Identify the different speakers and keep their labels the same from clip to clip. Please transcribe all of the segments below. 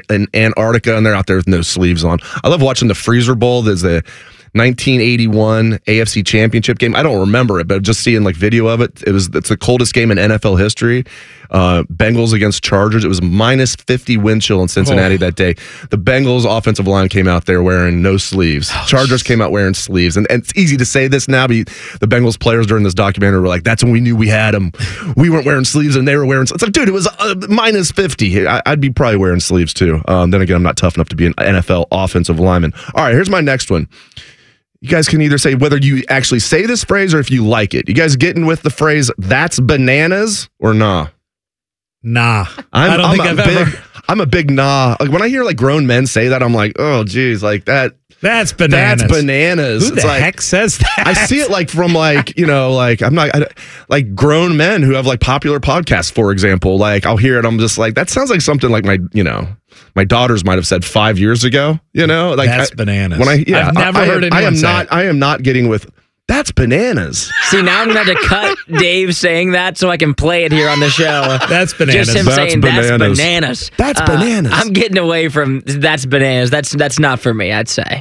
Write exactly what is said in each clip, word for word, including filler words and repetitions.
Speaker 1: in Antarctica, and they're out there with no sleeves on. I love watching the Freezer Bowl. There's a nineteen eighty-one A F C Championship game. I don't remember it, but just seeing like video of it, it was it's the coldest game in N F L history. Uh, Bengals against Chargers. It was minus fifty wind chill in Cincinnati oh. that day. The Bengals offensive line came out there wearing no sleeves. Oh, Chargers geez. came out wearing sleeves. And, and it's easy to say this now, but the Bengals players during this documentary were like, that's when we knew we had them. We weren't wearing sleeves and they were wearing sleeves. It's like, dude, it was uh, minus fifty. I, I'd be probably wearing sleeves too. Um, then again, I'm not tough enough to be an N F L offensive lineman. All right, here's my next one. You guys can either say whether you actually say this phrase or if you like it. You guys getting with the phrase, that's bananas, or nah?
Speaker 2: Nah.
Speaker 1: I'm,
Speaker 2: I don't
Speaker 1: I'm
Speaker 2: think
Speaker 1: a
Speaker 2: I've
Speaker 1: big,
Speaker 2: ever.
Speaker 1: I'm a big nah. Like when I hear like grown men say that, I'm like, oh, geez, like that.
Speaker 2: That's bananas.
Speaker 1: That's bananas.
Speaker 2: Who
Speaker 1: it's
Speaker 2: the
Speaker 1: like,
Speaker 2: heck says that?
Speaker 1: I see it like from like, you know, like I'm not, I, like grown men who have like popular podcasts, for example. Like I'll hear it, I'm just like, that sounds like something like my, you know, my daughters might have said five years ago, you know? Like
Speaker 2: That's
Speaker 1: I,
Speaker 2: bananas.
Speaker 1: When I, yeah,
Speaker 2: I've never
Speaker 1: I,
Speaker 2: heard
Speaker 1: I,
Speaker 2: anyone
Speaker 1: I am
Speaker 2: say
Speaker 1: not,
Speaker 2: it.
Speaker 1: I am not getting with, that's bananas.
Speaker 3: See, now I'm going to have to cut Dave saying that so I can play it here on the show.
Speaker 2: That's bananas.
Speaker 3: Just him
Speaker 1: That's
Speaker 3: saying
Speaker 1: bananas.
Speaker 3: that's bananas.
Speaker 1: That's
Speaker 3: Uh,
Speaker 1: bananas.
Speaker 3: I'm getting away from that's bananas. That's that's not for me, I'd say.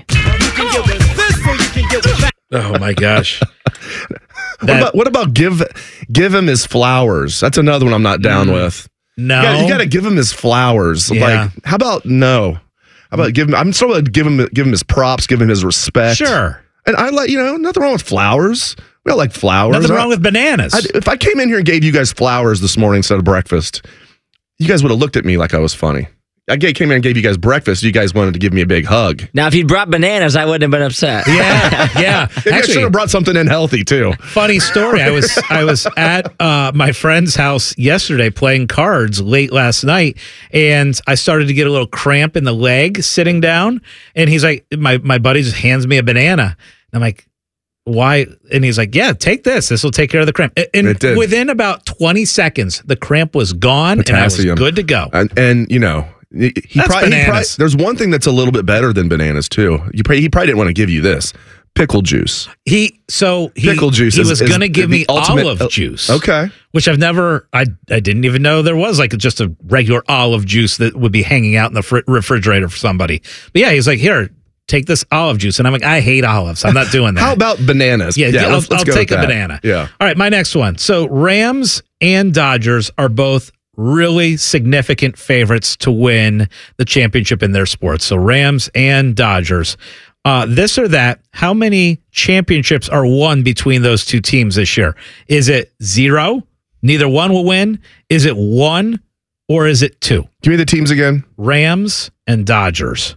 Speaker 2: Oh my gosh.
Speaker 1: What about, what about give give him his flowers? That's another one I'm not down mm, with.
Speaker 2: No.
Speaker 1: You gotta, you gotta give him his flowers.
Speaker 2: Yeah.
Speaker 1: Like, how about no? How about give him, I'm still gonna give him, give him his props, give him his respect.
Speaker 2: Sure.
Speaker 1: And I like, you know, nothing wrong with flowars. We all like flowers.
Speaker 2: Nothing
Speaker 1: I,
Speaker 2: wrong with bananas.
Speaker 1: I, if I came in here and gave you guys flowers this morning instead of breakfast, you guys would have looked at me like I was funny. I came in and gave you guys breakfast. You guys wanted to give me a big hug.
Speaker 3: Now, if you'd brought bananas, I wouldn't have been upset.
Speaker 2: Yeah, yeah.
Speaker 1: Maybe I should have brought something in healthy too.
Speaker 2: Funny story. I was I was at uh, my friend's house yesterday playing cards late last night, and I started to get a little cramp in the leg sitting down. And he's like, my my buddy just hands me a banana. And I'm like, why? And he's like, yeah, take this. This will take care of the cramp. And
Speaker 1: It did.
Speaker 2: within about twenty seconds, the cramp was gone,
Speaker 1: Potassium.
Speaker 2: and I was good to go.
Speaker 1: And, and you know. He, he
Speaker 2: That's
Speaker 1: probably, he probably,
Speaker 2: bananas.
Speaker 1: there's one thing that's a little bit better than bananas too. You probably, he probably didn't want to give you this pickle juice.
Speaker 2: He so he,
Speaker 1: Pickle juice
Speaker 2: he
Speaker 1: is-
Speaker 2: was
Speaker 1: is
Speaker 2: going to give
Speaker 1: the
Speaker 2: me
Speaker 1: ultimate-
Speaker 2: olive juice.
Speaker 1: Okay.
Speaker 2: Which I've never, I I didn't even know there was like just a regular olive juice that would be hanging out in the fr- refrigerator for somebody. But yeah, he's like, here, take this olive juice. And I'm like, I hate olives. I'm not doing that.
Speaker 1: How about bananas?
Speaker 2: Yeah, I'll,
Speaker 1: let's, let's
Speaker 2: I'll
Speaker 1: go
Speaker 2: take
Speaker 1: with
Speaker 2: a
Speaker 1: that.
Speaker 2: banana.
Speaker 1: Yeah.
Speaker 2: All right, my next one. So Rams and Dodgers are both really significant favorites to win the championship in their sports. So Rams and Dodgers. Uh, this or that, how many championships are won between those two teams this year? Is it zero? Neither one will win? Is it one? Or is it two?
Speaker 1: Give me the teams again.
Speaker 2: Rams and Dodgers.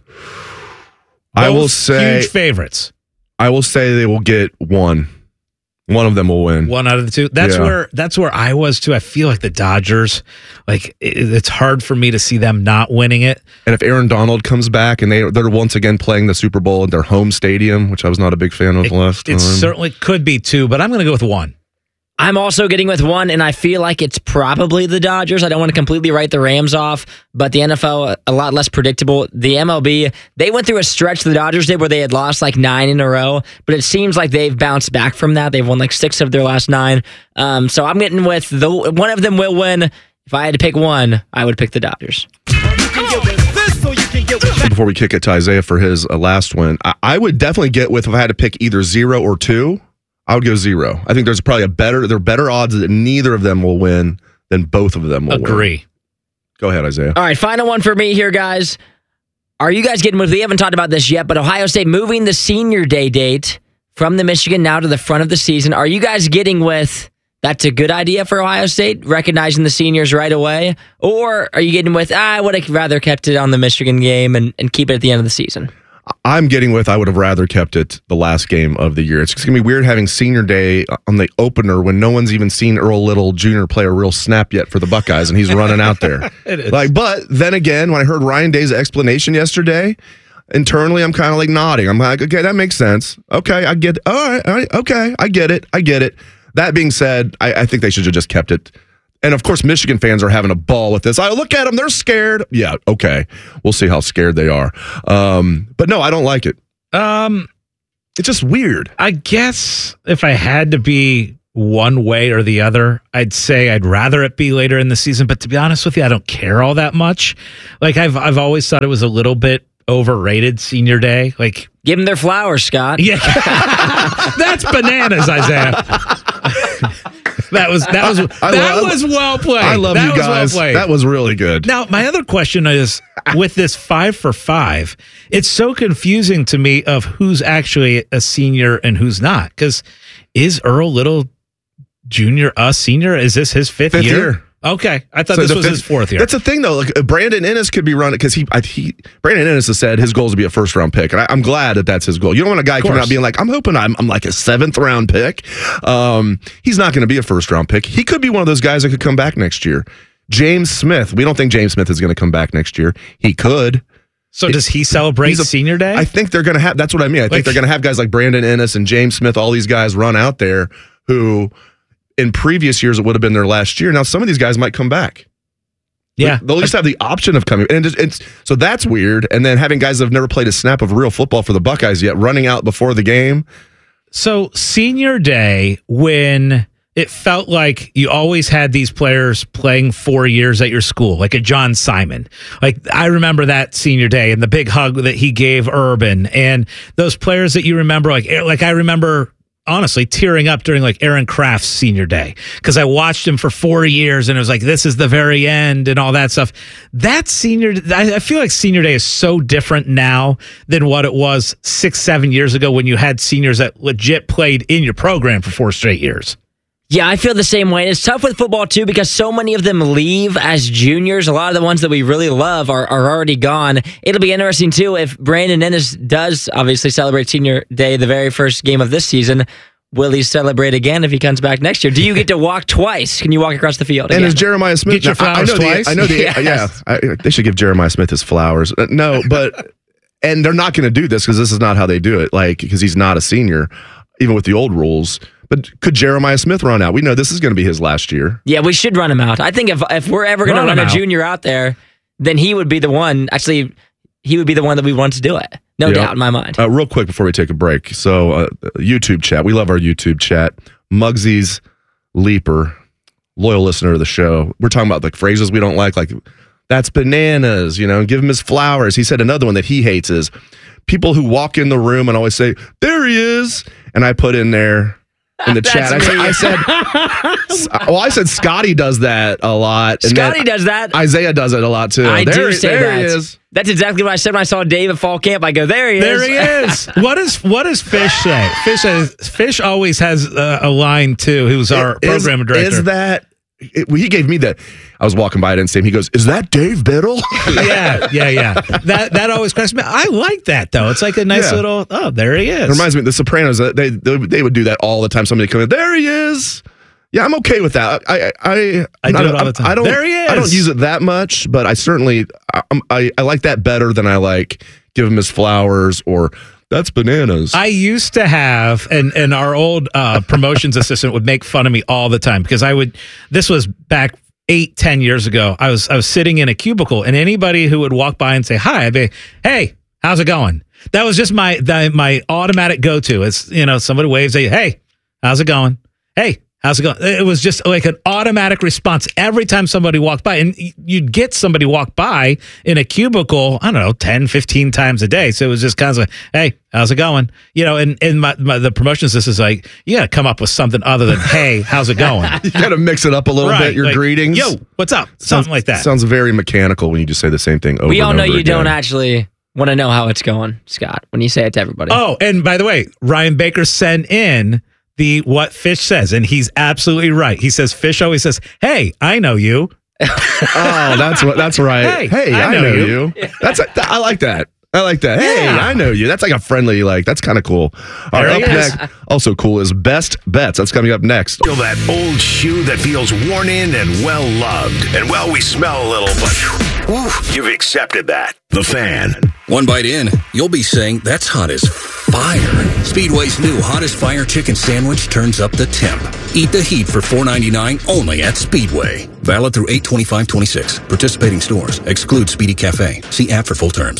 Speaker 1: I will
Speaker 2: Both
Speaker 1: say
Speaker 2: huge favorites.
Speaker 1: I will say they will get one. One of them will win.
Speaker 2: One out of the two. That's
Speaker 1: Yeah.
Speaker 2: where that's where I was too. I feel like the Dodgers, like it, it's hard for me to see them not winning it.
Speaker 1: And if Aaron Donald comes back and they they're once again playing the Super Bowl in their home stadium, which I was not a big fan of
Speaker 2: It,
Speaker 1: last time.
Speaker 2: it certainly could be two, but I'm going to go with one.
Speaker 3: I'm also getting with one, and I feel like it's probably the Dodgers. I don't want to completely write the Rams off, but the N F L, a lot less predictable. The M L B, they went through a stretch the Dodgers did where they had lost like nine in a row, but it seems like they've bounced back from that. They've won like six of their last nine. Um, so I'm getting with the one of them will win. If I had to pick one, I would pick the Dodgers.
Speaker 1: Before we kick it to Isaiah for his uh, last one, I, I would definitely get with if I had to pick either zero or two. I would go zero. I think there's probably a better, there are better odds that neither of them will win than both of them will win.
Speaker 2: Agree.
Speaker 1: Go ahead, Isaiah.
Speaker 3: All right, final one for me here, guys. Are you guys getting with, we haven't talked about this yet, but Ohio State moving the senior day date from the Michigan now to the front of the season. Are you guys getting with, that's a good idea for Ohio State, recognizing the seniors right away? Or are you getting with, ah, I would have rather kept it on the Michigan game and, and keep it at the end of the season?
Speaker 1: I'm getting with I would have rather kept it the last game of the year. It's going to be weird having senior day on the opener when no one's even seen Earl Little Junior play a real snap yet for the Buckeyes, and he's running out there.
Speaker 2: It is.
Speaker 1: Like, but then again, when I heard Ryan Day's explanation yesterday, internally I'm kind of like nodding. I'm like, okay, that makes sense. Okay, I get it. All right, all right, okay, I get it. I get it. That being said, I, I think they should have just kept it. And of course, Michigan fans are having a ball with this. I look at them; they're scared. Yeah, okay, we'll see how scared they are. Um, but no, I don't like it.
Speaker 2: Um,
Speaker 1: It's just weird.
Speaker 2: I guess if I had to be one way or the other. I'd say I'd rather it be later in the season, but to be honest with you, I don't care all that much. Like I've I've always thought it was a little bit overrated senior day. Like
Speaker 3: give them their flowers, Scott.
Speaker 2: Yeah. That's bananas, Isaiah. That was that was
Speaker 1: I,
Speaker 2: that
Speaker 1: I,
Speaker 2: was well played.
Speaker 1: I love
Speaker 2: that
Speaker 1: you guys.
Speaker 2: Well
Speaker 1: that was really good.
Speaker 2: Now, my other question is with this five for five, it's so confusing to me of who's actually a senior and who's not. Because is Earl Little Junior a senior? Is this his fifth,
Speaker 1: fifth
Speaker 2: year?
Speaker 1: year?
Speaker 2: Okay, I thought
Speaker 1: So
Speaker 2: this
Speaker 1: the
Speaker 2: was
Speaker 1: fifth-
Speaker 2: his fourth year.
Speaker 1: That's the thing, though. Like uh, Brandon Ennis could be running because he, I, he, Brandon Ennis has said his goal is to be a first round pick, and I, I'm glad that that's his goal. You don't want a guy coming
Speaker 2: course.
Speaker 1: out being like, "I'm hoping I'm, I'm like a seventh round pick." Um, he's not going to be a first round pick. He could be one of those guys that could come back next year. James Smith. We don't think James Smith is going to come back next year. He could.
Speaker 2: So does he celebrate
Speaker 1: He's a-
Speaker 2: senior day?
Speaker 1: I think they're going to have. That's what I mean. I think
Speaker 2: Like-
Speaker 1: they're going to have guys like Brandon Ennis and James Smith. All these guys run out there who, in previous years, it would have been their last year. Now some of these guys might come back.
Speaker 2: yeah.
Speaker 1: They'll just have the option of coming. And it's, it's so that's weird. And then having guys that have never played a snap of real football for the Buckeyes yet running out before the game.
Speaker 2: So senior day, when it felt like you always had these players playing four years at your school, like a John Simon. Like I remember that senior day and the big hug that he gave Urban and those players that you remember, like like I remember honestly tearing up during like Aaron Kraft's senior day because I watched him for four years and it was like, this is the very end and all that stuff. That senior, I I feel like senior day is so different now than what it was six, seven years ago when you had seniors that legit played in your program for four straight years.
Speaker 3: Yeah, I feel the same way. And it's tough with football, too, because so many of them leave as juniors. A lot of the ones that we really love are, are already gone. It'll be interesting, too, if Brandon Ennis does obviously celebrate senior day, the very first game of this season. Will he celebrate again if he comes back next year? Do you get to walk twice? Can you walk across the field
Speaker 1: And
Speaker 3: again?
Speaker 1: is Jeremiah Smith?
Speaker 2: Get your
Speaker 1: Now, I-
Speaker 2: flowers
Speaker 1: I know the-
Speaker 2: twice?
Speaker 1: I know the.
Speaker 3: Yes.
Speaker 1: Yeah, I, they should give Jeremiah Smith his flowers. Uh, no, but and they're not going to do this because this is not how they do it. Like because he's not a senior, even with the old rules. But could Jeremiah Smith run out? We know this is going to be his last year.
Speaker 3: Yeah, we should run him out. I think if if we're ever going to
Speaker 2: Run
Speaker 3: run
Speaker 2: him
Speaker 3: a
Speaker 2: out.
Speaker 3: junior out there, then he would be the one. Actually, he would be the one that we want to do it. No
Speaker 1: Yeah.
Speaker 3: doubt in my mind.
Speaker 1: Uh, real quick before we take a break. So, uh, YouTube chat. We love our YouTube chat. Muggsy's Leaper, loyal listener of the show. We're talking about like phrases we don't like, like that's bananas, you know, give him his flowers. He said another one that he hates is people who walk in the room and always say, there he is. And I put in there in the chat. I
Speaker 3: That's
Speaker 1: said,
Speaker 3: me.
Speaker 1: I said, well, I said Scotty does that a lot. And then
Speaker 3: Scotty does that.
Speaker 1: Isaiah does it a lot too.
Speaker 3: I
Speaker 1: there,
Speaker 3: do say
Speaker 1: there
Speaker 3: that.
Speaker 1: he is.
Speaker 3: That's exactly what I said when I saw Dave at fall camp. I go, there he
Speaker 2: There
Speaker 3: is.
Speaker 2: he is. What is what does Fish say? Fish says Fish always has uh, a line too. Who's our
Speaker 1: Is-
Speaker 2: program director?
Speaker 1: Is that, it, well, he gave me that. I was walking by, I didn't see him. He goes, is that Dave Biddle?
Speaker 2: yeah, yeah, yeah. That that always cracks me. I like that though. It's like a nice
Speaker 1: Yeah.
Speaker 2: little. Oh, there he is.
Speaker 1: It reminds me of The Sopranos. uh, They, they they would do that all the time. Somebody come in, there he is. Yeah, I'm okay with that. I I I,
Speaker 2: I do
Speaker 1: not-
Speaker 2: it all the time.
Speaker 1: I don't.
Speaker 2: There he
Speaker 1: I don't
Speaker 2: is.
Speaker 1: use it that much, but I certainly I, I I like that better than I like give him his flowers or that's bananas.
Speaker 2: I used to have, and and our old uh, promotions assistant would make fun of me all the time because I would. This was back eight, ten years ago. I was I was sitting in a cubicle, and anybody who would walk by and say hi, I'd be, "Hey, how's it going?" That was just my the, my automatic go to. It's you know somebody waves at you, "Hey, how's it going?" "Hey, how's it going?" It was just like an automatic response every time somebody walked by. And you'd get somebody walk by in a cubicle, I don't know, ten, fifteen times a day. So it was just kind of like, hey, how's it going? You know, and, and my, my, the promotions, this is like, you got to come up with something other than, hey, how's it going?
Speaker 1: you got to mix it up a little
Speaker 2: Right,
Speaker 1: bit. Your
Speaker 2: like,
Speaker 1: greetings.
Speaker 2: Yo, what's up? Something
Speaker 1: Sounds-
Speaker 2: like that.
Speaker 1: Sounds very mechanical when you just say the same thing over
Speaker 3: We all
Speaker 1: and
Speaker 3: know
Speaker 1: over
Speaker 3: you don't
Speaker 1: again.
Speaker 3: actually want to know how it's going, Scott, when you say it to everybody.
Speaker 2: Oh, and by the way, Ryan Baker sent in the what Fish says, and he's absolutely right. He says Fish always says, "Hey, I know you."
Speaker 1: Oh, that's what. That's right.
Speaker 2: Hey,
Speaker 1: Hey,
Speaker 2: I
Speaker 1: I,
Speaker 2: know
Speaker 1: know,
Speaker 2: you.
Speaker 1: you. That's a, I like that. I like that. Hey,
Speaker 2: Yeah.
Speaker 1: I know you. That's like a friendly, like, that's kind of cool. All right,
Speaker 2: There
Speaker 1: up
Speaker 2: he is.
Speaker 1: next, also cool is Best Bets. That's coming up next.
Speaker 4: Feel that old shoe that feels worn in and well loved. And well, we smell a little, but whew, you've accepted that. The Fan.
Speaker 5: One bite in, you'll be saying, that's hot as fire. Speedway's new Hottest Fire Chicken Sandwich turns up the temp. Eat the heat for four ninety-nine only at Speedway. Valid through eight twenty-five twenty-six. Participating stores. Exclude Speedy Cafe. See app for full terms.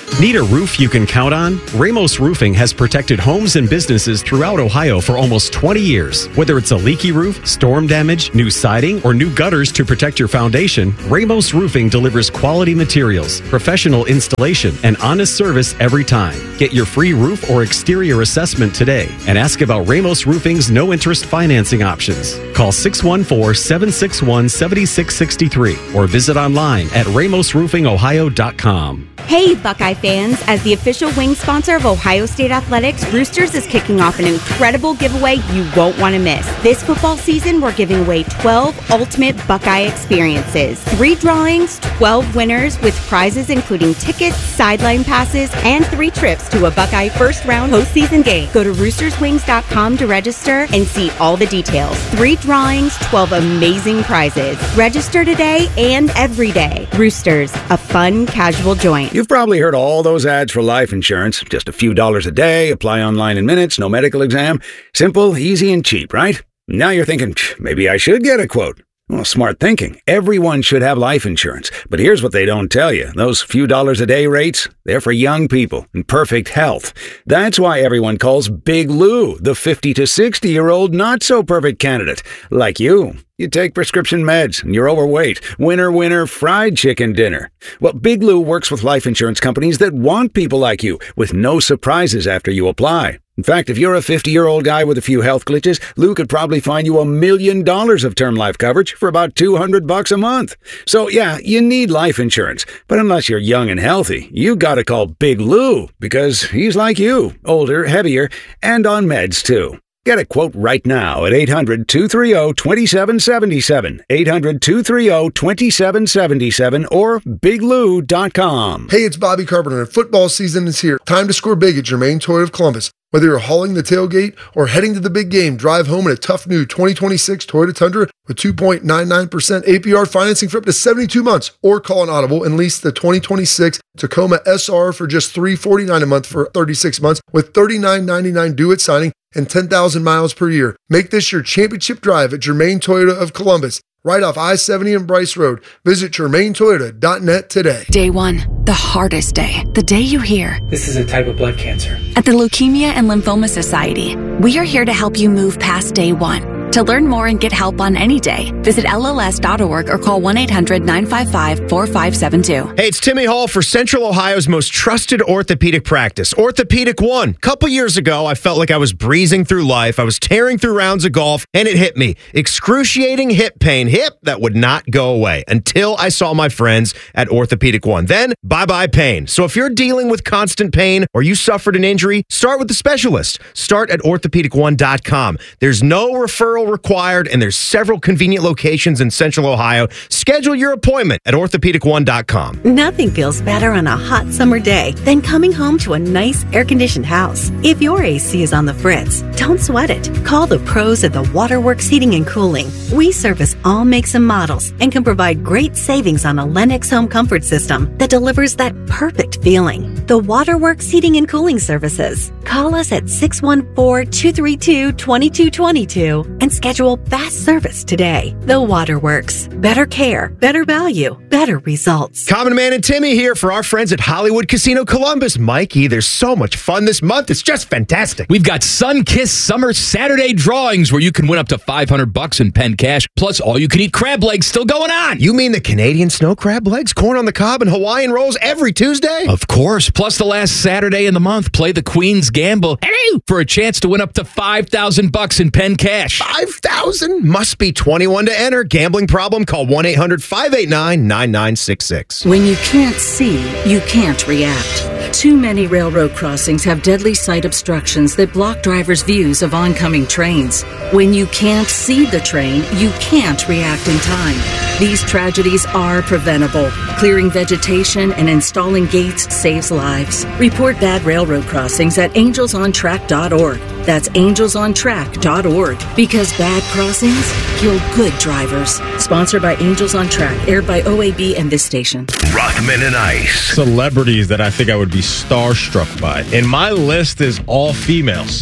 Speaker 6: Need a roof you can count on? Ramos Roofing has protected homes and businesses throughout Ohio for almost twenty years. Whether it's a leaky roof, storm damage, new siding, or new gutters to protect your foundation, Ramos Roofing delivers quality materials, professional installation, and honest service every time. Get your free roof or exterior assessment today and ask about Ramos Roofing's no-interest financing options. Call six one four, seven six one, seven six six three or visit online at ramos roofing ohio dot com.
Speaker 7: Hey, Buckeye fans. As the official wing sponsor of Ohio State Athletics, Roosters is kicking off an incredible giveaway you won't want to miss. This football season, we're giving away twelve ultimate Buckeye experiences. Three drawings, twelve winners with prizes including tickets, sideline passes, and three trips to a Buckeye first-round postseason game. Go to roosters wings dot com to register and see all the details. Three drawings, twelve amazing prizes. Register today and every day. Roosters, a fun, casual joint.
Speaker 8: You've probably heard all those ads for life insurance. Just a few dollars a day, apply online in minutes, no medical exam. Simple, easy, and cheap, right? Now you're thinking, maybe I should get a quote. Well, smart thinking. Everyone should have life insurance. But here's what they don't tell you. Those few dollars a day rates, they're for young people in perfect health. That's why everyone calls Big Lou the fifty to sixty-year-old not-so-perfect candidate. Like you. You take prescription meds and you're overweight. Winner, winner, fried chicken dinner. Well, Big Lou works with life insurance companies that want people like you with no surprises after you apply. In fact, if you're a fifty-year-old guy with a few health glitches, Lou could probably find you a million dollars of term life coverage for about two hundred bucks a month. So yeah, you need life insurance. But unless you're young and healthy, you gotta call Big Lou because he's like you, older, heavier, and on meds too. Get a quote right now at eight hundred, two three zero, two seven seven seven, eight hundred, two three zero, two seven seven seven, or big lou dot com.
Speaker 9: Hey, it's Bobby Carpenter, and football season is here. Time to score big at Germain Toyota of Columbus. Whether you're hauling the tailgate or heading to the big game, drive home in a tough new twenty twenty-six Toyota Tundra with two point nine nine percent A P R financing for up to seventy-two months, or call an Audible and lease the twenty twenty-six Tacoma S R for just three hundred forty-nine dollars a month for thirty-six months with thirty-nine ninety-nine due at signing and ten thousand miles per year. Make this your championship drive at Germain Toyota of Columbus, right off I seventy and Bryce Road. Visit germain toyota dot net today.
Speaker 10: Day one, the hardest day. The day you hear,
Speaker 11: "This is a type of blood cancer."
Speaker 10: At the Leukemia and Lymphoma Society, we are here to help you move past day one. To learn more and get help on any day, visit L L S dot org or call one eight hundred, nine five five, four five seven two.
Speaker 12: Hey, it's Timmy Hall for Central Ohio's most trusted orthopedic practice, Orthopedic One. A couple years ago, I felt like I was breezing through life. I was tearing through rounds of golf, and it hit me. Excruciating hip pain. Hip that would not go away until I saw my friends at Orthopedic One. Then, bye-bye pain. So if you're dealing with constant pain or you suffered an injury, start with the specialist. Start at orthopedic one dot com. There's no referral required, and there's several convenient locations in Central Ohio. Schedule your appointment at orthopedic one dot com.
Speaker 13: Nothing feels better on a hot summer day than coming home to a nice air-conditioned house. If your A C is on the fritz, don't sweat it. Call the pros at the Waterworks Heating and Cooling. We service all makes and models and can provide great savings on a Lennox home comfort system that delivers that perfect feeling. The Waterworks Heating and Cooling Services. Call us at six one four, two three two, two two two two and schedule fast service today. The Waterworks. Better care, better value, better results.
Speaker 12: Common Man and Timmy here for our friends at Hollywood Casino Columbus. Mikey, there's so much fun this month. It's just fantastic.
Speaker 14: We've got Sun-Kissed Summer Saturday drawings where you can win up to five hundred bucks in Penn Cash, plus all-you-can-eat crab legs still going on.
Speaker 12: You mean the Canadian snow crab legs, corn on the cob, and Hawaiian rolls every Tuesday?
Speaker 14: Of course. Plus the last Saturday in the month, play the Queen's Gamble hello, for a chance to win up to five thousand bucks in Penn Cash.
Speaker 12: five thousand? Must be twenty-one to enter. Gambling problem? Call one eight hundred, five eight nine, nine nine six six.
Speaker 15: When you can't see, you can't react. Too many railroad crossings have deadly sight obstructions that block drivers' views of oncoming trains. When you can't see the train, you can't react in time. These tragedies are preventable. Clearing vegetation and installing gates saves lives. Report bad railroad crossings at angels on track dot org. That's angels on track dot org. Because bad crossings kill good drivers. Sponsored by Angels on Track, aired by O A B and this station.
Speaker 4: Rockman and Ice.
Speaker 16: Celebrities that I think I would be starstruck by. And my list is all females.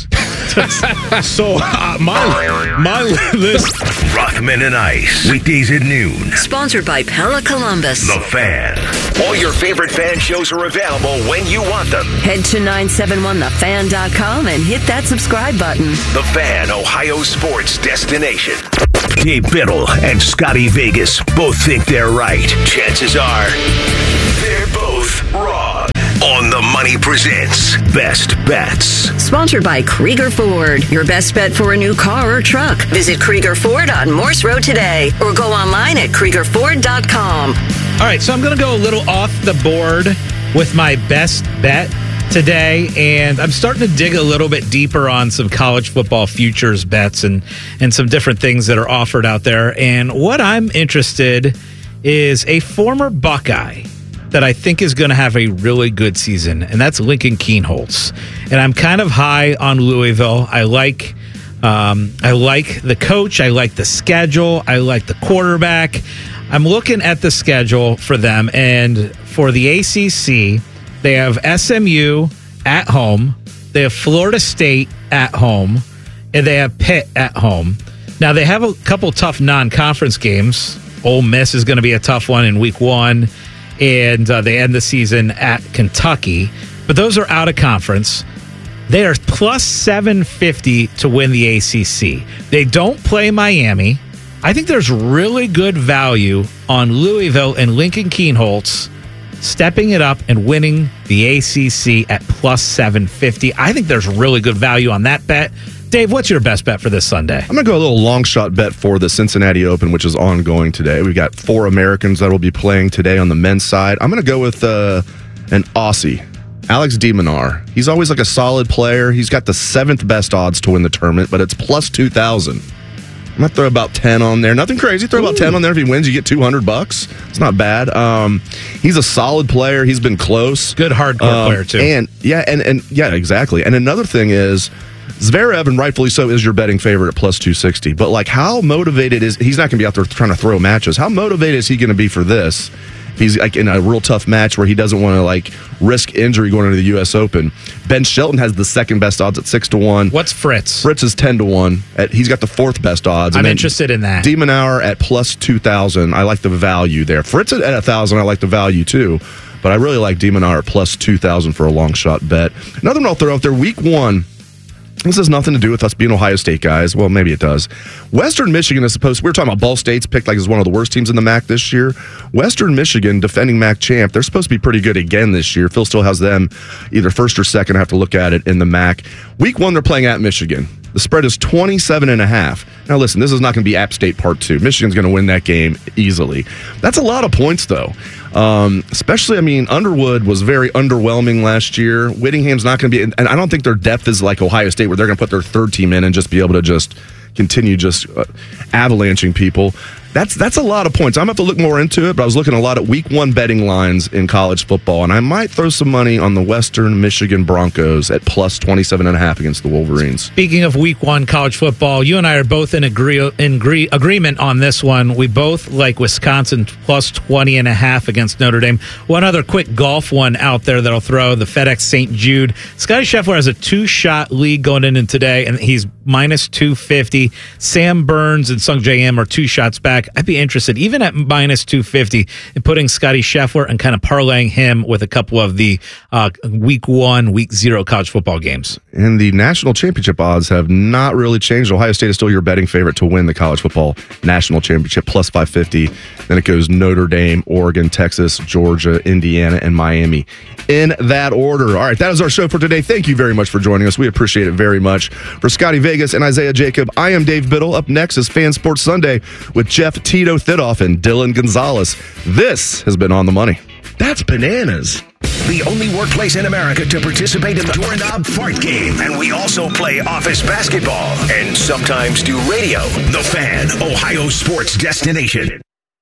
Speaker 6: So uh, my my list.
Speaker 4: Rothman and Ice, weekdays at noon.
Speaker 11: Sponsored by Pella Columbus.
Speaker 4: The Fan. All your favorite fan shows are available when you want them.
Speaker 11: Head to nine seven one the fan dot com and hit that subscribe button.
Speaker 4: The Fan, Ohio sports destination. Dave Biddle and Scotty Vegas both think they're right. Chances are they're both wrong. On the Money presents Best Bets.
Speaker 11: Sponsored by Krieger Ford. Your best bet for a new car or truck. Visit Krieger Ford on Morse Road today or go online at krieger ford dot com.
Speaker 2: All right, so I'm going to go a little off the board with my best bet today, and I'm starting to dig a little bit deeper on some college football futures bets and, and some different things that are offered out there. And what I'm interested is a former Buckeye that I think is going to have a really good season, and that's Lincoln Kienholz. And I'm kind of high on Louisville. I like um, I like the coach. I like the schedule. I like the quarterback. I'm looking at the schedule for them, and for the A C C, they have S M U at home, they have Florida State at home, and they have Pitt at home. Now, they have a couple tough non-conference games. Ole Miss is going to be a tough one in week one, and uh, they end the season at Kentucky. But those are out of conference. They are plus seven fifty to win the A C C. They don't play Miami. I think there's really good value on Louisville and Lincoln Kienholz stepping it up and winning the A C C at plus seven fifty. I think there's really good value on that bet. Dave, what's your best bet for this Sunday?
Speaker 1: I'm going to go a little long shot bet for the Cincinnati Open, which is ongoing today. We've got four Americans that will be playing today on the men's side. I'm going to go with uh, an Aussie, Alex de Minaur. He's always like a solid player. He's got the seventh best odds to win the tournament, but it's plus two thousand. I'm going to throw about ten on there. Nothing crazy. Throw Ooh. about ten on there. If he wins, you get two hundred bucks. It's not bad. Um, he's a solid player. He's been close.
Speaker 2: Good hardcore um, player, too.
Speaker 1: And yeah, and, and yeah, exactly. And another thing is, Zverev, and rightfully so, is your betting favorite at plus two sixty. But, like, how motivated is he's not going to be out there trying to throw matches. How motivated is he going to be for this? If he's like in a real tough match where he doesn't want to like risk injury going into the U S Open. Ben Shelton has the second best odds at six to one.
Speaker 2: What's Fritz?
Speaker 1: Fritz is ten to one. At, he's got the fourth best odds.
Speaker 2: I'm interested in that.
Speaker 1: de Minaur at plus two thousand. I like the value there. Fritz at a thousand. I like the value too. But I really like de Minaur at plus two thousand for a long shot bet. Another one I'll throw out there. Week one. This has nothing to do with us being Ohio State guys. Well, maybe it does. Western Michigan is supposed, we were talking about Ball State's picked like as one of the worst teams in the M A C this year. Western Michigan, defending M A C champ, they're supposed to be pretty good again this year. Phil still has them either first or second. I have to look at it in the M A C. Week one, they're playing at Michigan. The spread is twenty-seven and a half. Now, listen, this is not going to be App State Part two. Michigan's going to win that game easily. That's a lot of points, though. Um, especially, I mean, Underwood was very underwhelming last year. Whittingham's not going to be, and I don't think their depth is like Ohio State where they're going to put their third team in and just be able to just continue just uh, avalanching people. That's that's a lot of points. I'm going to have to look more into it, but I was looking a lot at week one betting lines in college football, and I might throw some money on the Western Michigan Broncos at plus twenty-seven and a half against the Wolverines.
Speaker 2: Speaking of week one college football, you and I are both in, agree, in agree, agreement on this one. We both like Wisconsin plus twenty and a half against Notre Dame. One other quick golf one out there that I'll throw, the FedEx Saint Jude. Scotty Scheffler has a two-shot lead going in today, and he's minus two fifty. Sam Burns and Sung J M are two shots back. I'd be interested, even at minus two fifty, in putting Scotty Scheffler and kind of parlaying him with a couple of the uh, week one, week zero college football games.
Speaker 1: And the national championship odds have not really changed. Ohio State is still your betting favorite to win the college football national championship, plus five fifty. Then it goes Notre Dame, Oregon, Texas, Georgia, Indiana, and Miami. In that order. All right, that is our show for today. Thank you very much for joining us. We appreciate it very much. For Scotty Vegas and Isaiah Jacob, I am Dave Biddle. Up next is Fan Sports Sunday with Jeff Tito Thidoff and Dylan Gonzalez. This has been On the Money.
Speaker 4: That's bananas. The only workplace in America to participate in the Doorknob Fart Game. And we also play office basketball and sometimes do radio. The Fan, Ohio sports destination.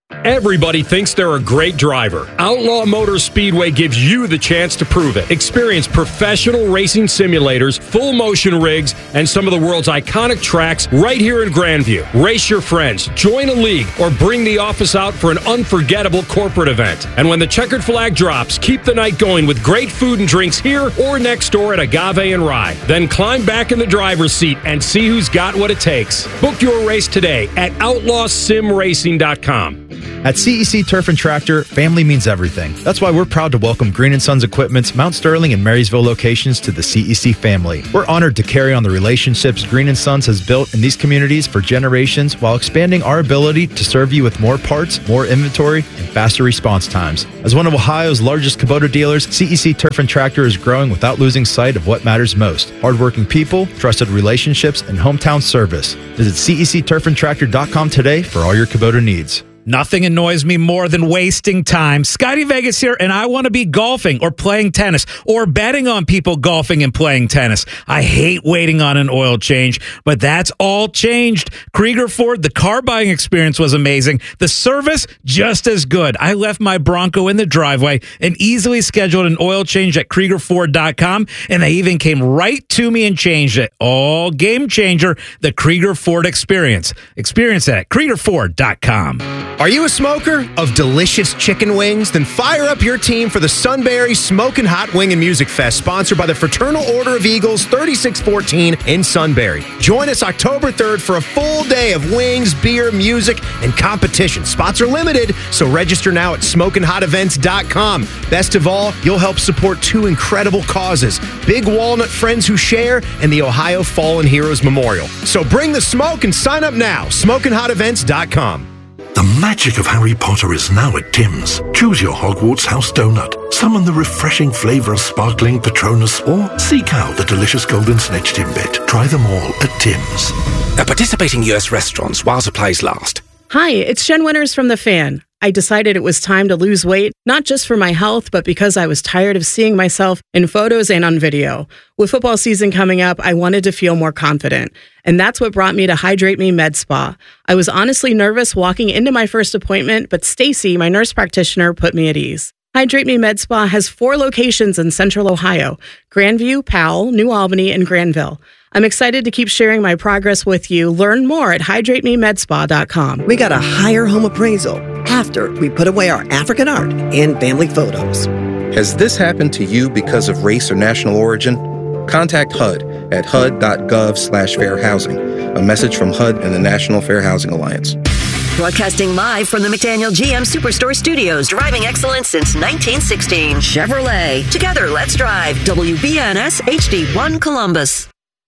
Speaker 16: Everybody thinks they're a great driver. Outlaw Motor Speedway gives you the chance to prove it. Experience professional racing simulators, full motion rigs, and some of the world's iconic tracks right here in Grandview. Race your friends, join a league, or bring the office out for an unforgettable corporate event. And when the checkered flag drops, keep the night going with great food and drinks here or next door at Agave and Rye. Then climb back in the driver's seat and see who's got what it takes. Book your race today at outlaw sim racing dot com.
Speaker 17: At C E C Turf and Tractor, family means everything. That's why we're proud to welcome Green and Sons Equipment's Mount Sterling and Marysville locations to the C E C family. We're honored to carry on the relationships Green and Sons has built in these communities for generations while expanding our ability to serve you with more parts, more inventory, and faster response times. As one of Ohio's largest Kubota dealers, C E C Turf and Tractor is growing without losing sight of what matters most: hardworking people, trusted relationships, and hometown service. Visit C E C turf and tractor dot com today for all your Kubota needs.
Speaker 2: Nothing annoys me more than wasting time. Scotty Vegas here, and I want to be golfing or playing tennis or betting on people golfing and playing tennis. I hate waiting on an oil change, but that's all changed. Krieger Ford, the car buying experience was amazing. The service, just as good. I left my Bronco in the driveway and easily scheduled an oil change at Krieger Ford dot com, and they even came right to me and changed it. All game changer, the Krieger Ford experience. Experience that at Krieger Ford dot com.
Speaker 12: Are you a smoker of delicious chicken wings? Then fire up your team for the Sunbury Smokin' Hot Wing and Music Fest, sponsored by the Fraternal Order of Eagles, thirty-six fourteen in Sunbury. Join us October third for a full day of wings, beer, music, and competition. Spots are limited, so register now at smokin hot events dot com. Best of all, you'll help support two incredible causes: Big Walnut Friends Who Share and the Ohio Fallen Heroes Memorial. So bring the smoke and sign up now. smokin hot events dot com.
Speaker 18: The magic of Harry Potter is now at Tim's. Choose your Hogwarts house donut, summon the refreshing flavour of sparkling Patronus, or seek out the delicious golden snitch Timbit. Try them all at Tim's.
Speaker 19: At participating U S restaurants while supplies last.
Speaker 20: Hi, it's Jen Winters from The Fan. I decided it was time to lose weight, not just for my health, but because I was tired of seeing myself in photos and on video. With football season coming up, I wanted to feel more confident. And that's what brought me to Hydrate Me Med Spa. I was honestly nervous walking into my first appointment, but Stacy, my nurse practitioner, put me at ease. Hydrate Me Med Spa has four locations in Central Ohio: Grandview, Powell, New Albany, and Granville. I'm excited to keep sharing my progress with you. Learn more at hydrate me med spa dot com.
Speaker 21: We got a higher home appraisal after we put away our African art and family photos.
Speaker 22: Has this happened to you because of race or national origin? Contact H U D at H U D dot gov slash fair housing. A message from H U D and the National Fair Housing Alliance.
Speaker 11: Broadcasting live from the McDaniel G M Superstore Studios. Driving excellence since nineteen sixteen. Chevrolet. Together, let's drive. W B N S H D one Columbus.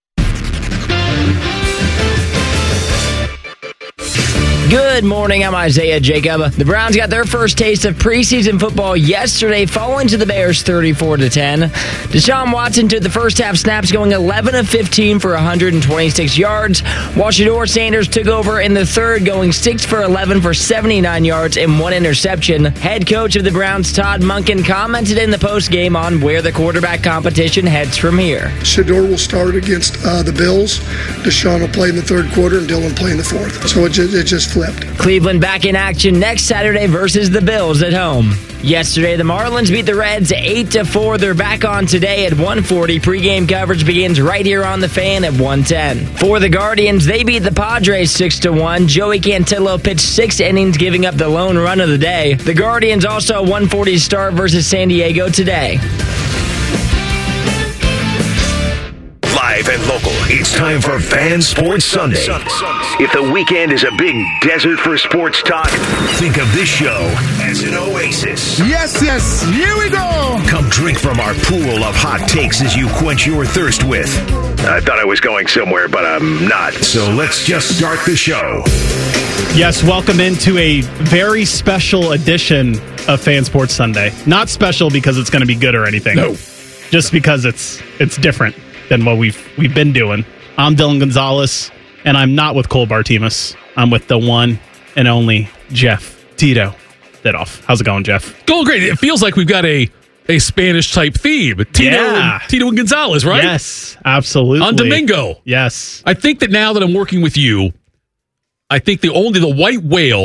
Speaker 3: Good morning, I'm Isaiah Jacob. The Browns got their first taste of preseason football yesterday, falling to the Bears thirty-four to ten. Deshaun Watson took the first half snaps, going eleven of fifteen for one hundred twenty-six yards, while Shedeur Sanders took over in the third, going six for eleven for seventy-nine yards and one interception. Head coach of the Browns, Todd Monken, commented in the postgame on where the quarterback competition heads from here.
Speaker 23: Shedeur will start against uh, the Bills. Deshaun will play in the third quarter, and Dylan play in the fourth. So it just, it just flipped.
Speaker 3: Cleveland back in action next Saturday versus the Bills at home. Yesterday, the Marlins beat the Reds eight to four. They're back on today at one forty. Pre-game coverage begins right here on The Fan at one ten. For the Guardians, they beat the Padres six to one. Joey Cantillo pitched six innings, giving up the lone run of the day. The Guardians also a one forty start versus San Diego today.
Speaker 4: Live and local, it's time for Fan Sports Sunday. If the weekend is a big desert for sports talk, think of this show as an oasis.
Speaker 24: Yes, yes, here we go.
Speaker 4: Come drink from our pool of hot takes as you quench your thirst with. I thought I was going somewhere, but I'm not. So let's just start the show.
Speaker 25: Yes, welcome into a very special edition of Fan Sports Sunday. Not special because it's going to be good or anything.
Speaker 24: No.
Speaker 25: Just because it's it's different than what we've we've been doing. I'm Dylan Gonzalez, and I'm not with Cole Bartimus. I'm with the one and only Jeff Tito Didoff. How's it going, Jeff?
Speaker 14: Going great. It feels like we've got a a Spanish type theme. Tito,
Speaker 25: Yeah.
Speaker 14: and, Tito and Gonzalez, right?
Speaker 25: Yes, absolutely.
Speaker 14: On Domingo.
Speaker 25: Yes.
Speaker 14: I think that now that I'm working with you, I think the only the white whale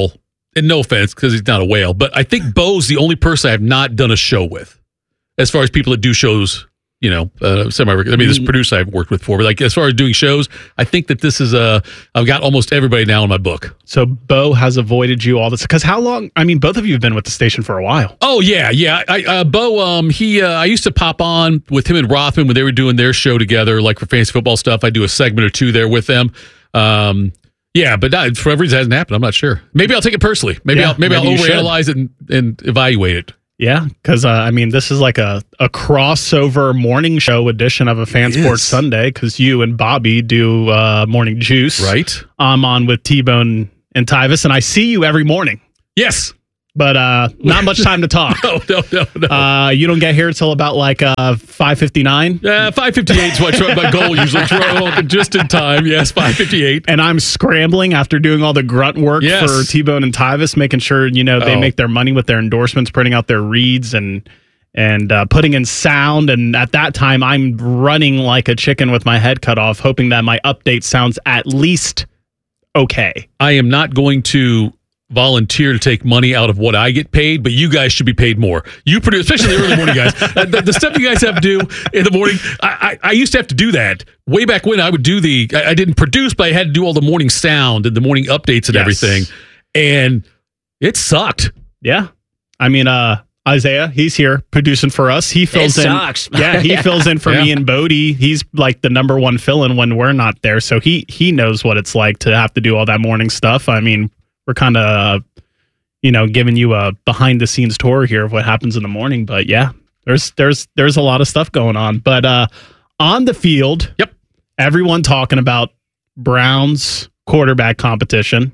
Speaker 5: and no offense because he's not a whale, but I think Bo's the only person I have not done a show with, as far as people that do shows. You know, uh, semi. I mean, this producer I've worked with before, but like as far as doing shows, I think that this is a. I've got almost everybody now in my book.
Speaker 25: So Bo has avoided you all this because how long? I mean, both of you have been with the station for a while.
Speaker 5: Oh yeah, yeah. I, uh, Bo, um, he, uh, I used to pop on with him and Rothman when they were doing their show together, like for fantasy football stuff. I do a segment or two there with them. Um, yeah, but not, for whatever reason, it hasn't happened. I'm not sure. Maybe I'll take it personally. Maybe
Speaker 25: Yeah,
Speaker 5: I'll maybe,
Speaker 25: maybe
Speaker 5: I'll
Speaker 25: you should.
Speaker 5: overanalyze it and, and evaluate it.
Speaker 25: Yeah, because uh, I mean, this is like a, a crossover morning show edition of a Fan
Speaker 5: It
Speaker 25: Sports
Speaker 5: is.
Speaker 25: Sunday because you and Bobby do uh, Morning Juice.
Speaker 5: Right.
Speaker 25: I'm on with T-Bone and Tyvis, and I see you every morning.
Speaker 5: Yes.
Speaker 25: But uh, not much time to talk.
Speaker 5: no, no, no, no.
Speaker 25: Uh, you don't get here until about like uh, five fifty-nine.
Speaker 5: Uh, five fifty-eight is what my goal usually. Throw just in time. Yes, five fifty-eight.
Speaker 25: And I'm scrambling after doing all the grunt work
Speaker 5: Yes.
Speaker 25: for T-Bone and Tyvis, making sure, you know, they
Speaker 5: Oh.
Speaker 25: make their money with their endorsements, printing out their reads and and uh, putting in sound. And at that time, I'm running like a chicken with my head cut off, hoping that my update sounds at least okay.
Speaker 5: I am not going to volunteer to take money out of what I get paid, but you guys should be paid more. You produce, especially the early morning guys. Uh, the, the stuff you guys have to do in the morning, I, I, I used to have to do that. Way back when I would do the, I, I didn't produce, but I had to do all the morning sound and the morning updates and
Speaker 25: Yes.
Speaker 5: everything. And it sucked.
Speaker 25: Yeah. I mean, uh, Isaiah, he's here producing for us. He fills
Speaker 3: It
Speaker 25: in.
Speaker 3: sucks.
Speaker 25: Yeah, he
Speaker 3: Yeah.
Speaker 25: fills in for
Speaker 5: Yeah.
Speaker 25: me and Bodie. He's like the number one fill-in when we're not there. So he he knows what it's like to have to do all that morning stuff. I mean, we're kind of, uh, you know, giving you a behind-the-scenes tour here of what happens in the morning. But yeah, there's there's there's a lot of stuff going on. But uh, on the field,
Speaker 5: yep,
Speaker 25: everyone talking about Browns quarterback competition.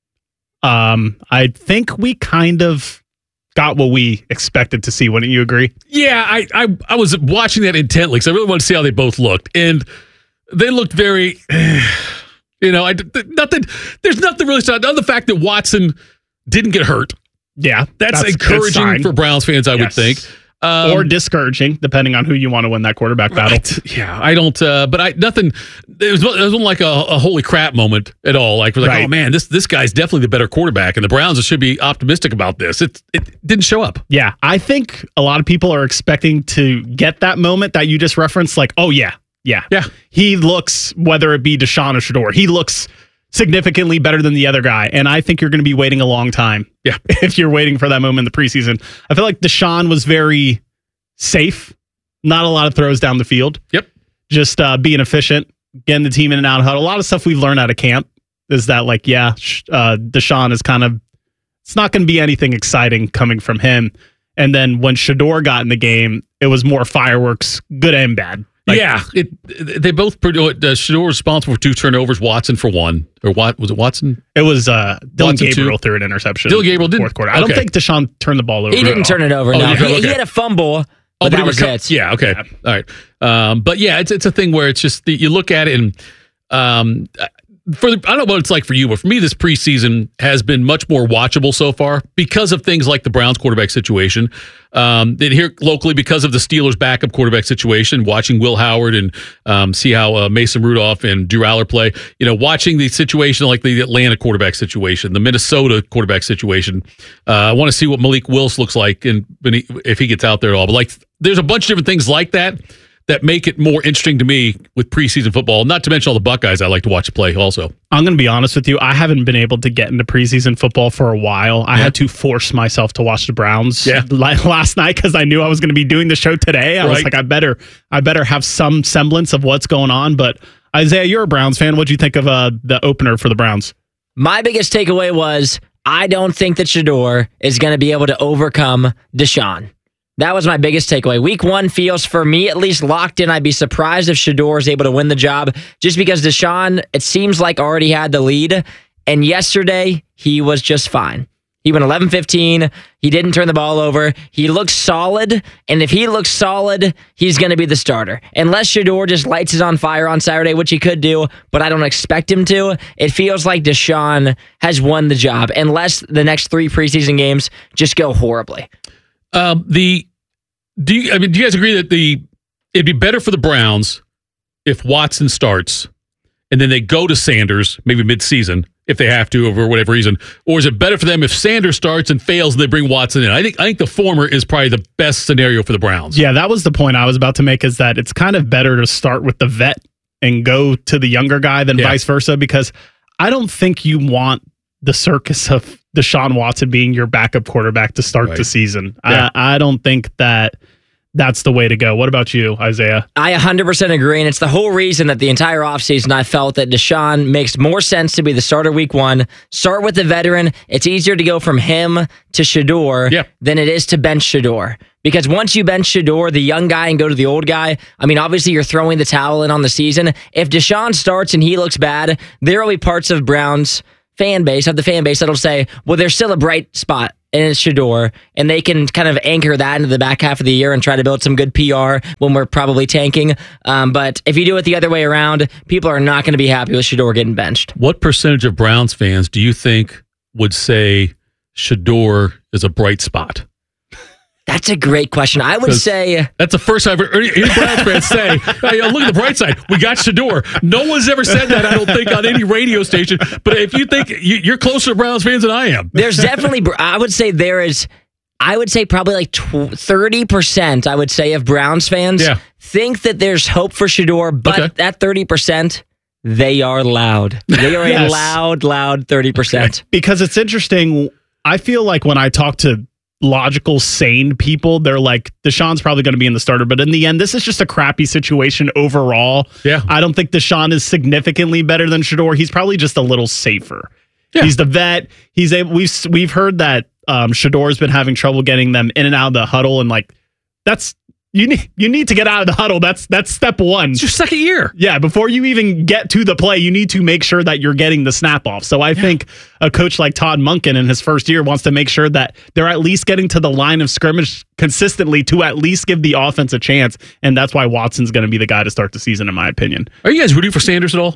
Speaker 25: Um, I think we kind of got what we expected to see. Wouldn't you agree?
Speaker 5: Yeah, I, I I was watching that intently because I really wanted to see how they both looked, and they looked very, you know, I nothing. There's nothing really. Other than the fact that Watson didn't get hurt.
Speaker 25: Yeah,
Speaker 5: that's,
Speaker 25: that's a good
Speaker 5: encouraging
Speaker 25: sign.
Speaker 5: for Browns fans, I would
Speaker 25: Yes.
Speaker 5: think, um,
Speaker 25: or discouraging, depending on who you want to win that quarterback battle.
Speaker 5: Right. Yeah, I don't. Uh, but I nothing. It was, it wasn't like a, a holy crap moment at all. Like we're like,
Speaker 25: Right.
Speaker 5: oh man, this this guy's definitely the better quarterback, and the Browns should be optimistic about this. It it didn't show up.
Speaker 25: Yeah, I think a lot of people are expecting to get that moment that you just referenced. Like, oh yeah, yeah,
Speaker 5: yeah.
Speaker 25: He looks, whether it be Deshaun or Shador, he looks significantly better than the other guy. And I think you're going to be waiting a long time.
Speaker 5: Yeah,
Speaker 25: if you're waiting for that moment in the preseason. I feel like Deshaun was very safe, not a lot of throws down the field.
Speaker 5: Yep,
Speaker 25: just uh, being efficient, getting the team in and out of huddle. A lot of stuff we've learned out of camp is that, like, yeah, sh- uh, Deshaun is kind of, it's not going to be anything exciting coming from him. And then when Shador got in the game, it was more fireworks, good and bad. Like,
Speaker 5: yeah, it, they both. Uh, Shador responsible for two turnovers. Watson for one, or what was it? Watson.
Speaker 25: It was uh, Dylan
Speaker 5: Watson
Speaker 25: Gabriel
Speaker 5: two?
Speaker 25: threw an interception.
Speaker 5: Dylan Gabriel didn't.
Speaker 25: Fourth quarter. I don't
Speaker 5: Okay.
Speaker 25: think Deshaun turned the ball over.
Speaker 3: He didn't
Speaker 25: at all.
Speaker 3: turn it over.
Speaker 5: Oh,
Speaker 3: No,
Speaker 5: he-
Speaker 3: he,
Speaker 5: okay.
Speaker 3: he had a fumble,
Speaker 5: Oh,
Speaker 3: but
Speaker 5: but
Speaker 3: that
Speaker 5: he
Speaker 3: was
Speaker 5: reco-
Speaker 3: it.
Speaker 5: Yeah, okay, all right. Um, but yeah, it's it's a thing where it's just the, you look at it and um, for the, I don't know what it's like for you, but for me, this preseason has been much more watchable so far because of things like the Browns quarterback situation. Um, and here locally, because of the Steelers backup quarterback situation, watching Will Howard and um, see how uh, Mason Rudolph and Drew Aller play. You know, watching the situation like the Atlanta quarterback situation, the Minnesota quarterback situation. Uh, I want to see what Malik Willis looks like and when he, if he gets out there at all. But like, there's a bunch of different things like that that make it more interesting to me with preseason football. Not to mention all the Buckeyes I like to watch play also.
Speaker 25: I'm going to be honest with you. I haven't been able to get into preseason football for a while. I
Speaker 5: Yeah.
Speaker 25: had to force myself to watch the Browns
Speaker 5: Yeah.
Speaker 25: like last night because I knew I was going to be doing the show today. I was
Speaker 5: Right.
Speaker 25: like, I better, I better have some semblance of what's going on. But Isaiah, you're a Browns fan. What'd you think of uh, the opener for the Browns?
Speaker 3: My biggest takeaway was I don't think that Shador is going to be able to overcome Deshaun. That was my biggest takeaway. Week one feels, for me at least, locked in. I'd be surprised if Shador is able to win the job just because Deshaun, it seems like, already had the lead. And yesterday, he was just fine. He went eleven fifteen. He didn't turn the ball over. He looks solid. And if he looks solid, he's going to be the starter. Unless Shador just lights it on fire on Saturday, which he could do, but I don't expect him to. It feels like Deshaun has won the job, unless the next three preseason games just go horribly.
Speaker 5: Um, the do you, I mean, do you guys agree that the it'd be better for the Browns if Watson starts and then they go to Sanders maybe mid-season if they have to or for whatever reason? Or is it better for them if Sanders starts and fails and they bring Watson in? I think I think the former is probably the best scenario for the Browns.
Speaker 25: Yeah, that was the point I was about to make, is that it's kind of better to start with the vet and go to the younger guy than
Speaker 5: Yeah.
Speaker 25: vice versa, because I don't think you want the circus of Deshaun Watson being your backup quarterback to start
Speaker 5: Right.
Speaker 25: the season.
Speaker 5: Yeah.
Speaker 25: I, I don't think that that's the way to go. What about you, Isaiah?
Speaker 3: I one hundred percent agree, and it's the whole reason that the entire offseason I felt that Deshaun makes more sense to be the starter week one. Start with the veteran. It's easier to go from him to Shador
Speaker 5: Yeah.
Speaker 3: than it is to bench Shador. Because once you bench Shador, the young guy, and go to the old guy, I mean, obviously you're throwing the towel in on the season. If Deshaun starts and he looks bad, there will be parts of Brown's fan base, of the fan base, that'll say, well, there's still a bright spot, and it's Shador, and they can kind of anchor that into the back half of the year and try to build some good P R when we're probably tanking. Um, but if you do it the other way around, people are not going to be happy with Shador getting benched.
Speaker 5: What percentage of Browns fans do you think would say Shador is a bright spot?
Speaker 3: That's a great question. I would say
Speaker 5: that's the first I've ever heard any Browns fans say, hey, look at the bright side. We got Shador. No one's ever said that, I don't think, on any radio station. But if you think you- you're closer to Browns fans than I am.
Speaker 3: There's definitely, I would say there is, I would say probably like thirty percent, I would say, of Browns fans
Speaker 5: Yeah.
Speaker 3: think that there's hope for Shador, but
Speaker 5: Okay.
Speaker 3: that thirty percent, they are loud. They are a
Speaker 25: Yes.
Speaker 3: loud, loud thirty percent.
Speaker 25: Because it's interesting. I feel like when I talk to logical, sane people, they're like, Deshaun's probably going to be in the starter. But in the end, this is just a crappy situation overall.
Speaker 5: Yeah.
Speaker 25: I don't think Deshaun is significantly better than Shador. He's probably just a little safer.
Speaker 5: Yeah.
Speaker 25: He's the vet. He's able. We've we've heard that um, Shador's been having trouble getting them in and out of the huddle, and like that's you need you need to get out of the huddle. That's that's step one.
Speaker 5: It's your second year.
Speaker 25: Yeah, before you even get to the play, you need to make sure that you're getting the snap off. So I think a coach like Todd Monken in his first year wants to make sure that they're at least getting to the line of scrimmage consistently to at least give the offense a chance. And that's why Watson's going to be the guy to start the season, in my opinion.
Speaker 5: Are you guys rooting for Sanders at all?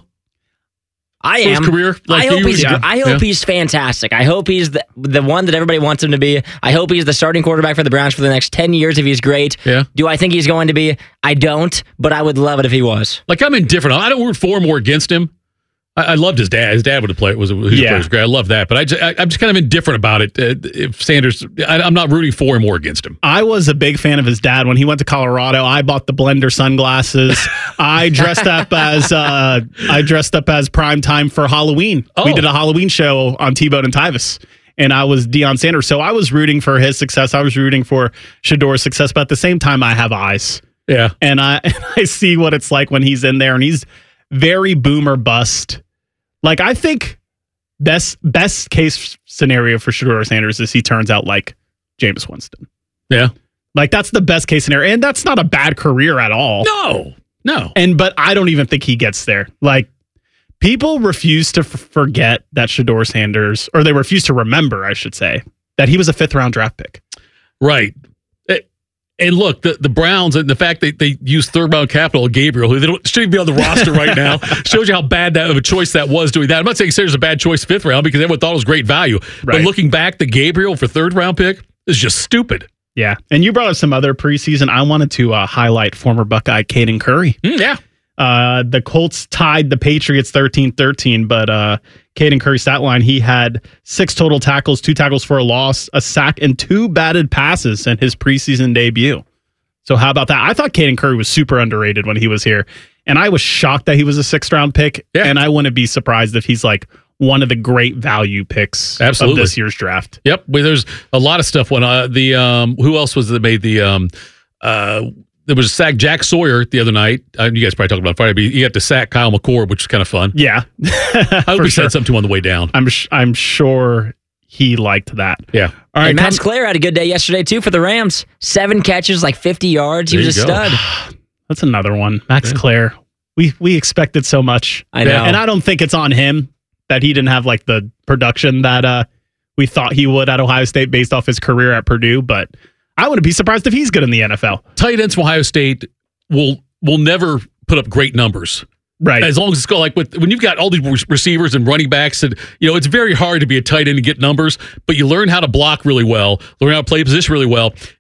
Speaker 3: I
Speaker 5: For his
Speaker 3: am.
Speaker 5: career? Like,
Speaker 3: I
Speaker 5: do
Speaker 3: hope
Speaker 5: you-
Speaker 3: he's.
Speaker 5: yeah.
Speaker 3: I hope
Speaker 5: Yeah.
Speaker 3: he's fantastic. I hope he's the the one that everybody wants him to be. I hope he's the starting quarterback for the Browns for the next ten years if he's great.
Speaker 5: Yeah.
Speaker 3: Do I think he's going to be? I don't, but I would love it if he was.
Speaker 5: Like, I'm indifferent. I don't root for him or against him. I, I loved his dad. His dad would have played. Was, was,
Speaker 25: Yeah.
Speaker 5: was great. I love that. But I just, I, I'm just kind of indifferent about it. Uh, if Sanders, I, I'm not rooting for him or against him.
Speaker 25: I was a big fan of his dad when he went to Colorado. I bought the Blender sunglasses. I dressed up as uh, I dressed up as prime time for Halloween. We
Speaker 5: Oh.
Speaker 25: did a Halloween show on T-Bone and Tyvis, and I was Deion Sanders. So I was rooting for his success. I was rooting for Shador's success, but at the same time, I have eyes.
Speaker 5: Yeah,
Speaker 25: and I and I see what it's like when he's in there, and he's very boomer bust. Like, I think best best case scenario for Shador Sanders is he turns out like Jameis Winston.
Speaker 5: Yeah.
Speaker 25: Like, that's the best case scenario. And that's not a bad career at all.
Speaker 5: No, no.
Speaker 25: And, but I don't even think he gets there. Like, people refuse to f- forget that Shador Sanders, or they refuse to remember, I should say, that he was a fifth round draft pick.
Speaker 5: Right. Eh, And look, the, the Browns and the fact that they use third round capital, Gabriel, who they don't, shouldn't be on the roster right now, shows you how bad that of a choice that was doing that. I'm not saying Sanders is a bad choice fifth round because everyone thought it was great value. But
Speaker 25: Right.
Speaker 5: looking back, the Gabriel for third round pick is just stupid.
Speaker 25: Yeah. And you brought up some other preseason. I wanted to uh, highlight former Buckeye Caden Curry.
Speaker 5: Mm, yeah.
Speaker 25: Uh, the Colts tied the Patriots thirteen thirteen, but uh, Caden Curry's stat line, he had six total tackles, two tackles for a loss, a sack, and two batted passes in his preseason debut. So how about that? I thought Caden Curry was super underrated when he was here, and I was shocked that he was a sixth round pick,
Speaker 5: Yeah.
Speaker 25: and I wouldn't be surprised if he's like one of the great value picks
Speaker 5: Absolutely.
Speaker 25: of this year's draft.
Speaker 5: Yep. Well, there's a lot of stuff when uh, the um, who else was that made the um, uh, there was a sack Jack Sawyer the other night. Uh, you guys probably talked about it Friday, but he got to sack Kyle McCord, which was kind of fun.
Speaker 25: Yeah.
Speaker 5: I hope
Speaker 25: For
Speaker 5: he
Speaker 25: sure.
Speaker 5: said something to him on the way down.
Speaker 25: I'm sh- I'm sure he liked that.
Speaker 5: Yeah.
Speaker 25: All right,
Speaker 3: and Max
Speaker 25: come-
Speaker 3: Clare had a good day yesterday too for the Rams. Seven catches, like fifty yards. He
Speaker 5: There
Speaker 3: was a
Speaker 5: you go.
Speaker 3: stud.
Speaker 25: That's another one. Max
Speaker 5: Yeah.
Speaker 25: Clare. We we expected so much.
Speaker 3: I know.
Speaker 25: And I don't think it's on him that he didn't have like the production that uh, we thought he would at Ohio State based off his career at Purdue, but I wouldn't be surprised if he's good in the N F L.
Speaker 5: Tight ends from Ohio State will will never put up great numbers.
Speaker 25: Right.
Speaker 5: As long as it's go like with when you've got all these re- receivers and running backs, and you know it's very hard to be a tight end and get numbers, but you learn how to block really well, learn how to play position really well,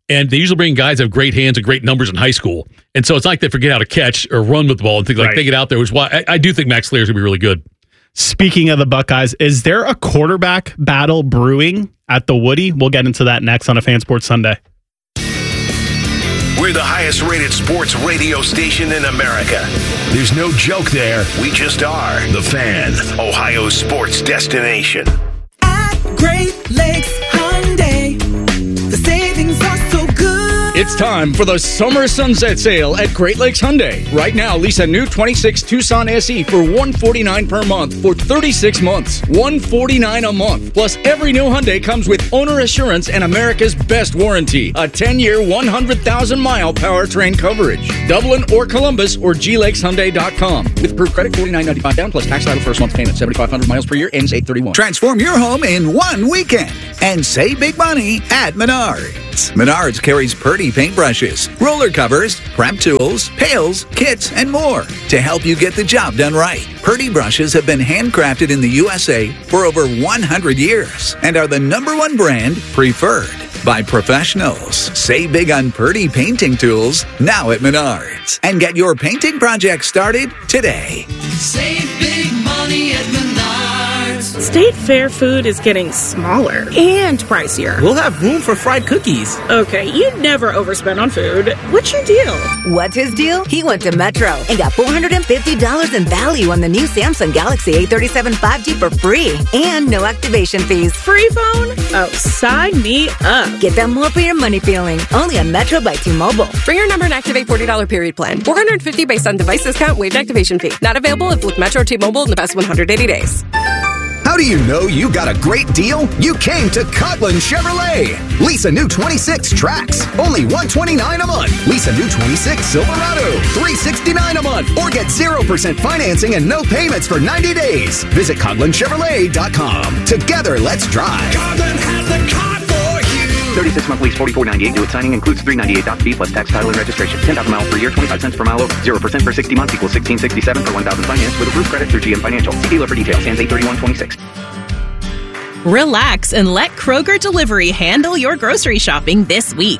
Speaker 5: And they usually bring guys that have great hands and great numbers in high school. And so it's not like they forget how to catch or run with the ball and things like
Speaker 25: Right.
Speaker 5: they get out there, which is why I, I do think Max Slater's going to be really good.
Speaker 25: Speaking of the Buckeyes, is there a quarterback battle brewing at the Woody? We'll get into that next on a Fan Sports Sunday.
Speaker 4: We're the highest rated sports radio station in America. There's no joke there. We just are. The Fan, Ohio's sports destination.
Speaker 7: Great Lakes Hyundai. The savings are so good.
Speaker 8: It's time for the summer sunset sale at Great Lakes Hyundai. Right now, lease a new twenty-six Tucson S E for one hundred forty-nine dollars per month for thirty-six months. one hundred forty-nine dollars a month. Plus, every new Hyundai comes with owner assurance and America's best warranty. A ten-year, one hundred thousand mile powertrain coverage. Dublin or Columbus or G Lakes Hyundai dot com. With approved credit, forty-nine ninety-five down plus tax title first month payment. seventy-five hundred miles per year ends eight thirty-one.
Speaker 9: Transform your home in one weekend and save big money at Menards. Menards carries Purdy paintbrushes, roller covers, prep tools, pails, kits, and more to help you get the job done right. Purdy brushes have been handcrafted in the U S A for over one hundred years and are the number one brand preferred by professionals. Save big on Purdy painting tools now at Menards and get your painting project started today.
Speaker 7: Save big money at Menards.
Speaker 10: State Fair food is getting smaller and pricier.
Speaker 13: We'll have room for fried cookies.
Speaker 10: Okay, you never overspend on food. What's your deal?
Speaker 26: What's his deal? He went to Metro and got four hundred fifty dollars in value on the new Samsung Galaxy A thirty-seven five G for free and no activation fees.
Speaker 10: Free phone? Oh, sign me up.
Speaker 26: Get that more for your money feeling. Only on Metro by T-Mobile.
Speaker 27: Bring your number and activate forty dollars period plan. four hundred fifty dollars based on device discount, waived activation fee. Not available if with Metro T-Mobile in the past one hundred eighty days.
Speaker 28: How do you know you got a great deal? You came to Coghlan Chevrolet. Lease a new twenty-six Trax, only one hundred twenty-nine dollars a month. Lease a new twenty-six Silverado, three hundred sixty-nine dollars a month. Or get zero percent financing and no payments for ninety days. Visit Coghlan Chevrolet dot com. Together, let's drive.
Speaker 7: Coghlan has the car for you.
Speaker 29: thirty-six month lease, forty-four ninety-eight due at signing, includes three hundred ninety-eight dollars fee plus tax, title, and registration. ten thousand miles per year, twenty-five cents per mile over. zero percent for sixty months equals sixteen sixty-seven for one thousand finance with approved credit through G M Financial. See dealer for details. Ends eight thirty-one twenty-six.
Speaker 30: Relax and let Kroger Delivery handle your grocery shopping this week.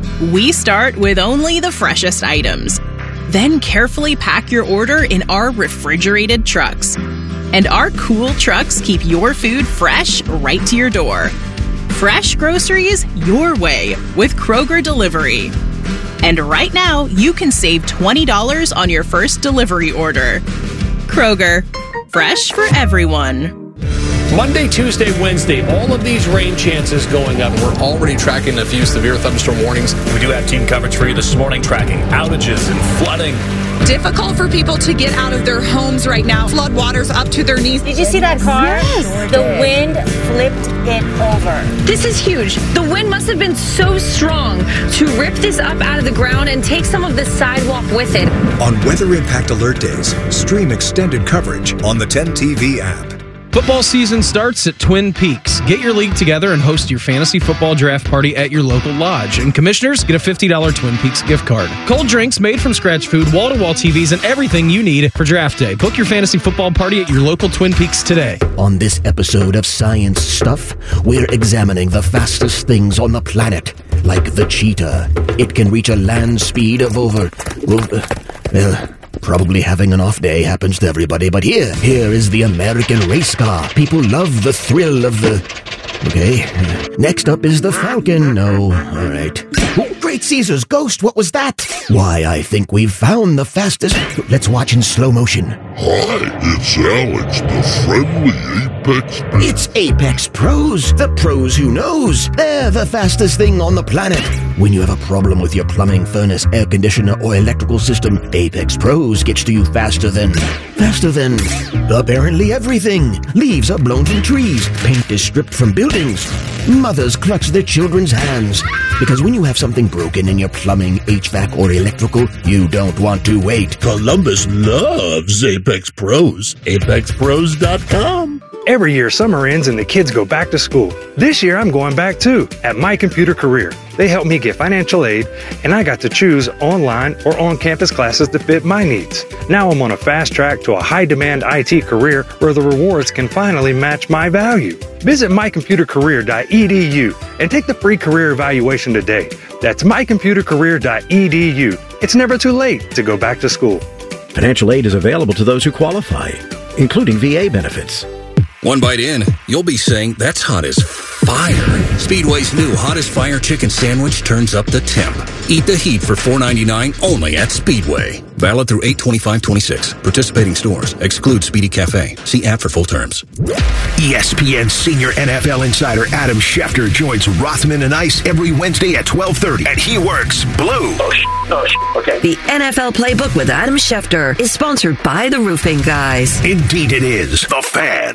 Speaker 30: We start with only the freshest items. Then carefully pack your order in our refrigerated trucks. And our cool trucks keep your food fresh right to your door. Fresh groceries your way with Kroger Delivery. And right now, you can save twenty dollars on your first delivery order. Kroger, fresh for everyone.
Speaker 31: Monday, Tuesday, Wednesday, all of these rain chances going up.
Speaker 32: We're already tracking a few severe thunderstorm warnings.
Speaker 31: We do have team coverage for you this morning, tracking outages and flooding.
Speaker 33: Difficult for people to get out of their homes right now. Flood waters up to their knees.
Speaker 34: Did you see that car? Yes. The wind flipped it over.
Speaker 33: This is huge. The wind must have been so strong to rip this up out of the ground and take some of the sidewalk with it.
Speaker 35: On Weather Impact Alert Days, stream extended coverage on the ten T V app.
Speaker 36: Football season starts at Twin Peaks. Get your league together and host your fantasy football draft party at your local lodge. And commissioners, get a fifty dollars Twin Peaks gift card. Cold drinks, made from scratch food, wall-to-wall T Vs, and everything you need for draft day. Book your fantasy football party at your local Twin Peaks today.
Speaker 37: On this episode of Science Stuff, we're examining the fastest things on the planet, like the cheetah. It can reach a land speed of over... over well... Probably having an off day happens to everybody, but here, here is the American race car. People love the thrill of the... Okay. Next up is the Falcon. No, all right. Oh, Great Caesar's ghost, what was that? Why, I think we've found the fastest... Let's watch in slow motion.
Speaker 18: Hi, it's Alex, the friendly Apex Pro.
Speaker 37: It's Apex Pros, the pros who knows. They're the fastest thing on the planet. When you have a problem with your plumbing, furnace, air conditioner, or electrical system, Apex Pros gets to you faster than... Faster than... apparently everything. Leaves are blown from trees. Paint is stripped from buildings. Mothers clutch their children's hands. Because when you have something broken in your plumbing, H V A C, or electrical, you don't want to wait.
Speaker 18: Columbus loves Apex Pros. Apex Pros dot com.
Speaker 1: Every year, summer ends and the kids go back to school. This year, I'm going back too, at My Computer Career. They helped me get financial aid, and I got to choose online or on-campus classes to fit my needs. Now I'm on a fast track to a high-demand I T career where the rewards can finally match my value. Visit my computer career dot e d u and take the free career evaluation today. That's my computer career dot e d u. It's never too late to go back to school.
Speaker 37: Financial aid is available to those who qualify, including V A benefits.
Speaker 2: One bite in, you'll be saying, that's hot as fire. Speedway's new Hot as Fire chicken sandwich turns up the temp. Eat the heat for four ninety-nine only at Speedway. Valid through eight twenty-five twenty-six. Participating stores. Exclude Speedy Cafe. See app for full terms.
Speaker 4: E S P N senior N F L insider Adam Schefter joins Rothman and Ice every Wednesday at twelve thirty, and he works blue.
Speaker 3: Oh, sh- oh sh- okay.
Speaker 5: The N F L Playbook with Adam Schefter is sponsored by the Roofing Guys.
Speaker 4: Indeed it is. The Fan.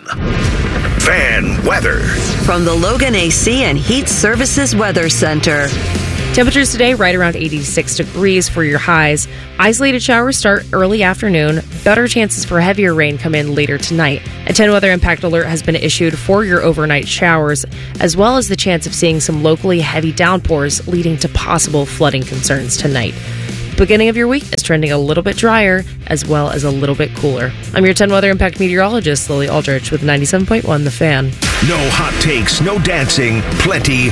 Speaker 4: Fan weather.
Speaker 5: From the Logan A C and Heat Services Weather Center.
Speaker 6: Temperatures today right around eighty-six degrees for your highs. Isolated showers start early afternoon. Better chances for heavier rain come in later tonight. A ten weather impact alert has been issued for your overnight showers, as well as the chance of seeing some locally heavy downpours leading to possible flooding concerns tonight. Beginning of your week is trending a little bit drier as well as a little bit cooler. I'm your ten weather impact meteorologist, Lily Aldrich, with ninety-seven point one The Fan.
Speaker 4: No hot takes, no dancing, plenty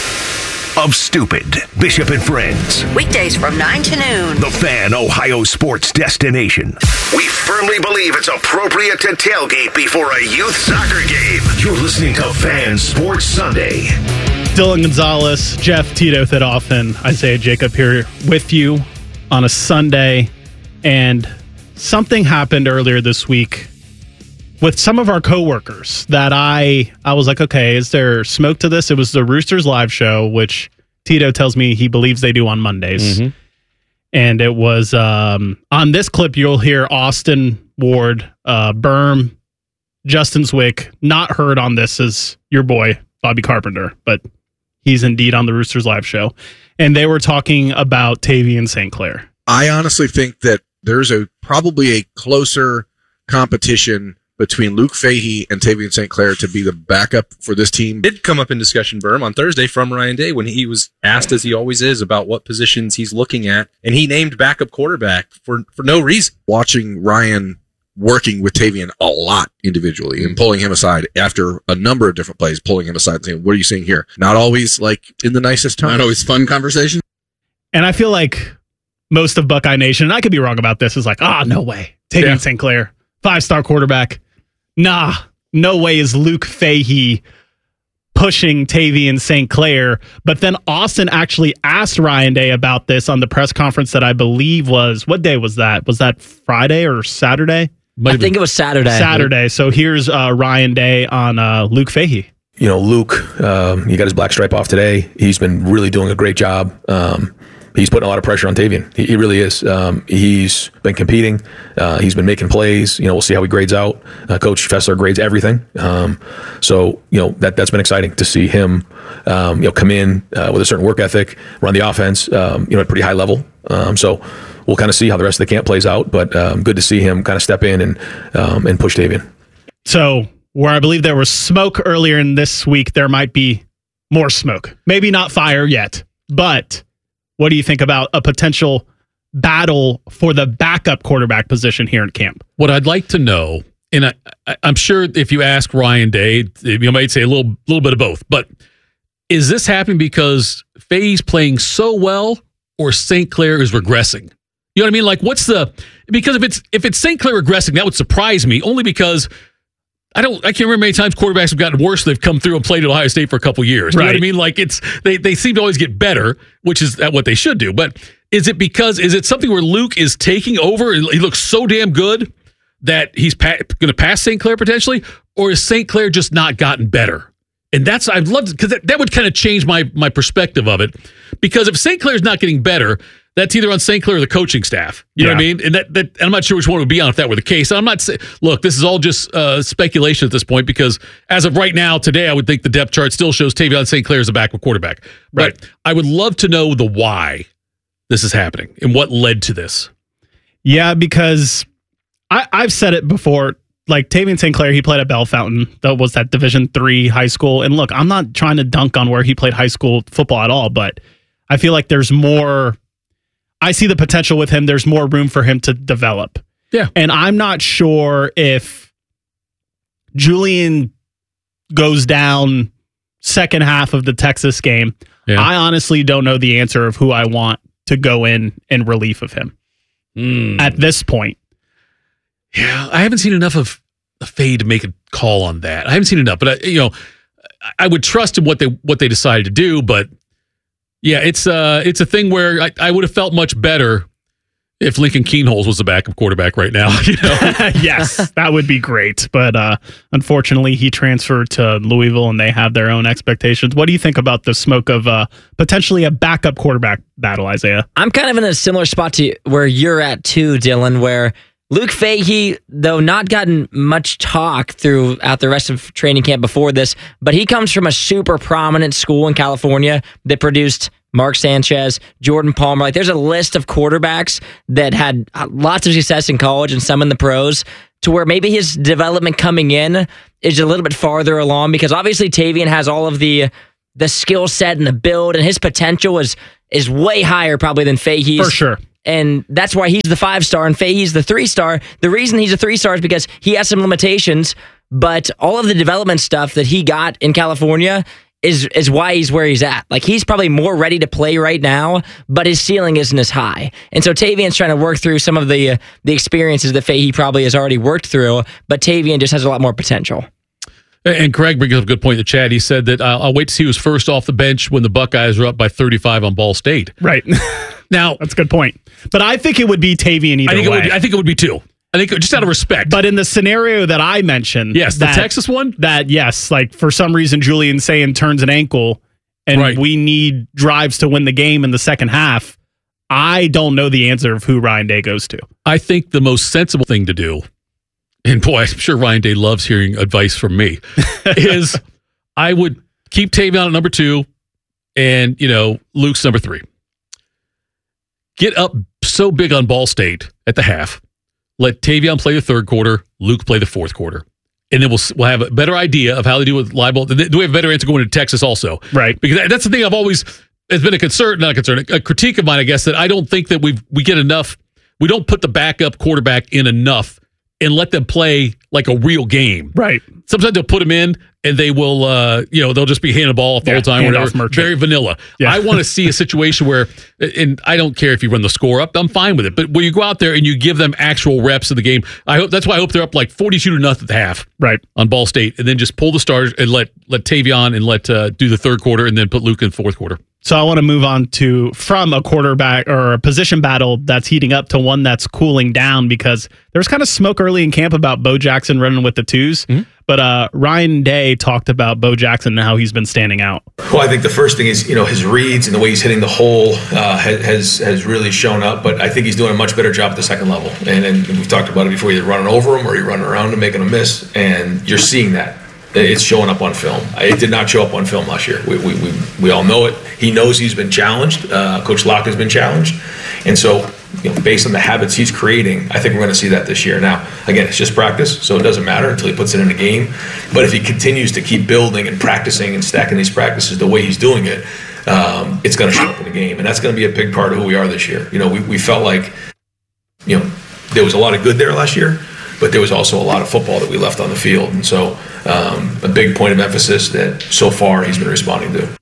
Speaker 4: of stupid. Bishop and Friends.
Speaker 5: Weekdays from nine to noon.
Speaker 4: The Fan, Ohio sports destination. We firmly believe it's appropriate to tailgate before a youth soccer game. You're listening to Fan Sports Sunday.
Speaker 25: Dylan Gonzalez, Jeff Tito Thidoff, and Isaiah Jacob here with you on a Sunday. And something happened earlier this week with some of our coworkers that I I was like, okay, is there smoke to this? It was the Roosters live show, which Tito tells me he believes they do on Mondays. Mm-hmm. And it was um, on this clip, you'll hear Austin Ward, uh, Berm, Justin Zwick, not heard on this as your boy, Bobby Carpenter, but he's indeed on the Roosters live show. And they were talking about Tavian Saint Clair.
Speaker 11: I honestly think that there's a probably a closer competition between Luke Fahey and Tavian Saint Clair to be the backup for this team.
Speaker 12: Did come up in discussion, Berm, on Thursday from Ryan Day when he was asked, as he always is, about what positions he's looking at, and he named backup quarterback for, for no reason.
Speaker 11: Watching Ryan working with Tavian a lot individually and pulling him aside after a number of different plays, pulling him aside and saying, what are you seeing here? Not always like in the nicest time.
Speaker 14: Not always fun conversation.
Speaker 25: And I feel like most of Buckeye Nation, and I could be wrong about this, is like, ah, oh, no way. Tavian yeah. Saint Clair, five-star quarterback. Nah, no way is Luke Fahey pushing Tavian Saint Clair. But then Austin actually asked Ryan Day about this on the press conference that I believe was, what day was that? Was that Friday or Saturday?
Speaker 15: I think it was Saturday.
Speaker 25: Saturday. So here's uh, Ryan Day on uh, Luke Fahey.
Speaker 16: You know, Luke, um, he got his black stripe off today. He's been really doing a great job. Um, he's putting a lot of pressure on Tavian. He, he really is. Um, he's been competing. Uh, he's been making plays. You know, we'll see how he grades out. Uh, Coach Fessler grades everything. Um, so, you know, that, that's been exciting to see him, um, you know, come in uh, with a certain work ethic, run the offense, um, you know, at a pretty high level. Um, so we'll kind of see how the rest of the camp plays out. But um, good to see him kind of step in and um, and push Tavian.
Speaker 25: So where I believe there was smoke earlier in this week, there might be more smoke. Maybe not fire yet, but what do you think about a potential battle for the backup quarterback position here in camp?
Speaker 17: What I'd like to know, and I, I, I'm sure if you ask Ryan Day, you might say a little, little bit of both, but is this happening because Fahey's playing so well or Saint Clair is regressing? You know what I mean? Like, what's the, because if it's, if it's Saint Clair regressing, that would surprise me, only because I don't. I can't remember how many times quarterbacks have gotten worse. They've come through and played at Ohio State for a couple years. You right. know what I mean? Like it's they they seem to always get better, which is what they should do. But is it because is it something where Luke is taking over and he looks so damn good that he's pa- going to pass Saint Clair potentially, or is Saint Clair just not gotten better? And that's I'd love to because that, that would kind of change my my perspective of it. Because if Saint Clair's not getting better, that's either on Saint Clair or the coaching staff. You yeah. know what I mean? And that, that and I'm not sure which one would be on if that were the case. And I'm not saying, look, this is all just uh, speculation at this point because as of right now, today, I would think the depth chart still shows Tavian Saint Clair as a backup quarterback. Right. But I would love to know the why this is happening and what led to this.
Speaker 25: Yeah, because I, I've said it before. like Tavian Saint Clair, he played at Bell Fountain. That was that Division three high school. And look, I'm not trying to dunk on where he played high school football at all, but I feel like there's more. I see the potential with him. There's more room for him to develop.
Speaker 17: Yeah.
Speaker 25: And I'm not sure if Julian goes down second half of the Texas game.
Speaker 17: Yeah.
Speaker 25: I honestly don't know the answer of who I want to go in in relief of him
Speaker 17: mm.
Speaker 25: at this point.
Speaker 17: Yeah, I haven't seen enough of Fade to make a call on that. I haven't seen enough, but I, you know, I would trust in what they what they decided to do. But yeah, it's uh it's a thing where I, I would have felt much better if Lincoln Keenholz was the backup quarterback right now. You know,
Speaker 25: yes, that would be great. But uh, unfortunately, he transferred to Louisville, and they have their own expectations. What do you think about the smoke of uh, potentially a backup quarterback battle, Isaiah?
Speaker 3: I'm kind of in a similar spot to where you're at too, Dylan, where Luke Fahey, though not gotten much talk throughout the rest of training camp before this, but he comes from a super prominent school in California that produced Mark Sanchez, Jordan Palmer. Like, there's a list of quarterbacks that had lots of success in college and some in the pros, to where maybe his development coming in is a little bit farther along, because obviously Tavian has all of the the skill set and the build, and his potential is is way higher probably than Fahey's.
Speaker 25: For sure.
Speaker 3: And that's why he's the five-star and Fahey's the three-star. The reason he's a three-star is because he has some limitations, but all of the development stuff that he got in California is is why he's where he's at. Like, he's probably more ready to play right now, but his ceiling isn't as high. And so Tavian's trying to work through some of the uh, the experiences that Fahey probably has already worked through, but Tavian just has a lot more potential.
Speaker 17: And Craig brings up a good point in the chat. He said that uh, I'll wait to see who's first off the bench when the Buckeyes are up by thirty-five on Ball State.
Speaker 25: Right.
Speaker 17: Now,
Speaker 25: that's a good point. But I think it would be Tavian either
Speaker 17: I think
Speaker 25: way.
Speaker 17: It would be, I think it would be too. I think just out of respect.
Speaker 25: But in the scenario that I mentioned,
Speaker 17: yes, the
Speaker 25: that,
Speaker 17: Texas one,
Speaker 25: that yes, like for some reason Julian Sayin turns an ankle, and
Speaker 17: right.
Speaker 25: we need drives to win the game in the second half. I don't know the answer of who Ryan Day goes to.
Speaker 17: I think the most sensible thing to do, and boy, I'm sure Ryan Day loves hearing advice from me, is I would keep Tavion at number two, and you know Luke's number three. Get up so big on Ball State at the half. Let Tavion play the third quarter, Luke play the fourth quarter. And then we'll we'll have a better idea of how they do with live ball. Do we have a better answer going to Texas also?
Speaker 25: Right.
Speaker 17: Because that's the thing I've always, it's been a concern, not a concern, a critique of mine, I guess, that I don't think that we we get enough, we don't put the backup quarterback in enough and let them play like a real game.
Speaker 25: Right.
Speaker 17: Sometimes they'll put them in and they will, uh, you know, they'll just be handing the ball off the
Speaker 25: yeah,
Speaker 17: whole time. Whatever. Very vanilla.
Speaker 25: Yeah.
Speaker 17: I want to see a situation where, and I don't care if you run the score up, I'm fine with it. But when you go out there and you give them actual reps of the game, I hope that's why I hope they're up like forty-two to nothing at the half.
Speaker 25: Right.
Speaker 17: On Ball State, and then just pull the stars and let let Tavion and let uh, do the third quarter, and then put Luke in the fourth quarter.
Speaker 25: So I want to move on to from a quarterback or a position battle that's heating up to one that's cooling down, because there's kind of smoke early in camp about Bo Jackson running with the twos.
Speaker 17: Mm-hmm.
Speaker 25: But uh, Ryan Day talked about Bo Jackson and how he's been standing out.
Speaker 16: Well, I think the first thing is, you know, his reads and the way he's hitting the hole uh, has has really shown up. But I think he's doing a much better job at the second level. And, and we've talked about it before. You're running over him or you're running around and making a miss. And you're seeing that. It's showing up on film. It did not show up on film last year. We we we, we all know it. He knows he's been challenged. Uh, Coach Locke has been challenged. And so, you know, based on the habits he's creating, I think we're going to see that this year. Now, again, it's just practice, so it doesn't matter until he puts it in a game. But if he continues to keep building and practicing and stacking these practices the way he's doing it, um, it's going to show up in the game. And that's going to be a big part of who we are this year. You know, we, we felt like, you know, there was a lot of good there last year, but there was also a lot of football that we left on the field. And so um, a big point of emphasis that so far he's been responding to.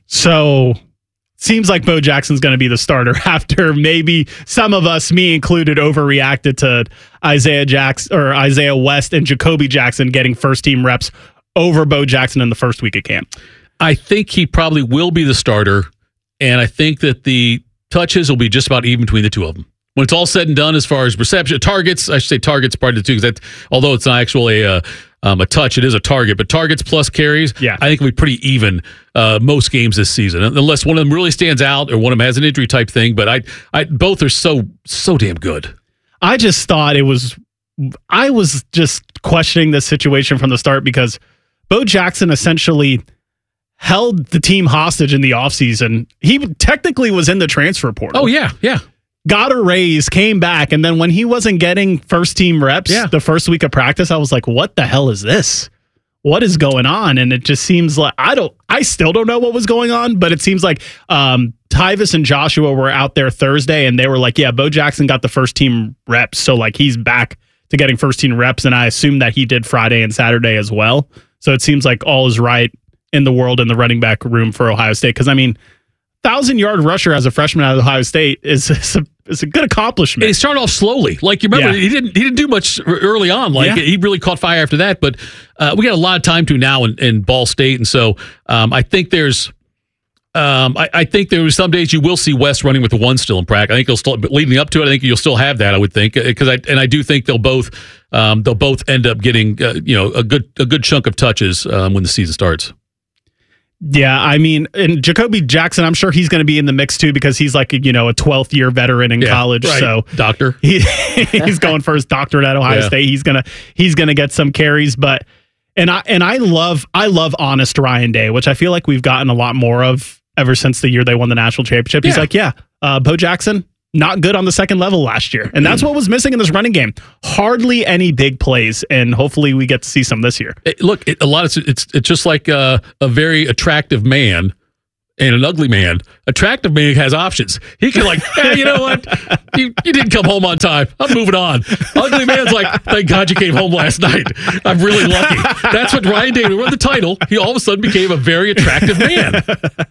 Speaker 25: So seems like Bo Jackson's going to be the starter after maybe some of us, me included, overreacted to Isaiah Jackson or Isaiah West and Jacoby Jackson getting first team reps over Bo Jackson in the first week of camp.
Speaker 17: I think he probably will be the starter, and I think that the touches will be just about even between the two of them. When it's all said and done, as far as reception, targets, I should say targets part of the two, because that, although it's not actually a, um, a touch, it is a target, but targets plus carries,
Speaker 25: yeah.
Speaker 17: I think it'll be pretty even uh, most games this season, unless one of them really stands out or one of them has an injury type thing, but I, I both are so, so damn good.
Speaker 25: I just thought it was, I was just questioning this situation from the start, because Bo Jackson essentially held the team hostage in the offseason. He technically was in the transfer portal.
Speaker 17: Oh, yeah, yeah.
Speaker 25: got a raise, came back, and then when he wasn't getting first team reps
Speaker 17: Yeah.
Speaker 25: the first week of practice, I was like, what the hell is this? What is going on? And it just seems like I don't I still don't know what was going on, but it seems like um Tyvis and Joshua were out there Thursday and they were like, yeah, Bo Jackson got the first team reps. So like he's back to getting first team reps. And I assume that he did Friday and Saturday as well. So it seems like all is right in the world in the running back room for Ohio State. Cause I mean, thousand yard rusher as a freshman out of Ohio State is, is, a, is a good accomplishment.
Speaker 17: And he started off slowly. Like you remember,
Speaker 25: Yeah.
Speaker 17: he didn't he didn't do much early on. Like
Speaker 25: Yeah.
Speaker 17: he really caught fire after that. But uh, we got a lot of time to now in, in Ball State, and so um, I think there's. Um, I, I think there was some days you will see West running with the one still in practice. I think he'll still leading up to it. I think you'll still have that. I would think because I and I do think they'll both um, they'll both end up getting uh, you know a good a good chunk of touches um, when the season starts.
Speaker 25: Yeah, I mean, and Jacoby Jackson, I'm sure he's going to be in the mix too because he's like, you know, a twelfth year veteran in
Speaker 17: Yeah,
Speaker 25: college.
Speaker 17: right.
Speaker 25: So
Speaker 17: Doctor.
Speaker 25: he, he's going for his doctorate at Ohio
Speaker 17: Yeah.
Speaker 25: State. He's gonna he's gonna get some carries, but and I and I love I love honest Ryan Day, which I feel like we've gotten a lot more of ever since the year they won the national championship. He's
Speaker 17: Yeah.
Speaker 25: like, yeah, uh, Bo Jackson, not good on the second level last year, and that's what was missing in this running game. Hardly any big plays, and hopefully we get to see some this year.
Speaker 17: It- look, it, a lot of it's it's just like uh, a very attractive man and an ugly man. Attractive man has options. He can like, hey, you know what? You, you didn't come home on time. I'm moving on. Ugly man's like, thank God you came home last night. I'm really lucky. That's what Ryan Day won the title. He all of a sudden became a very attractive man.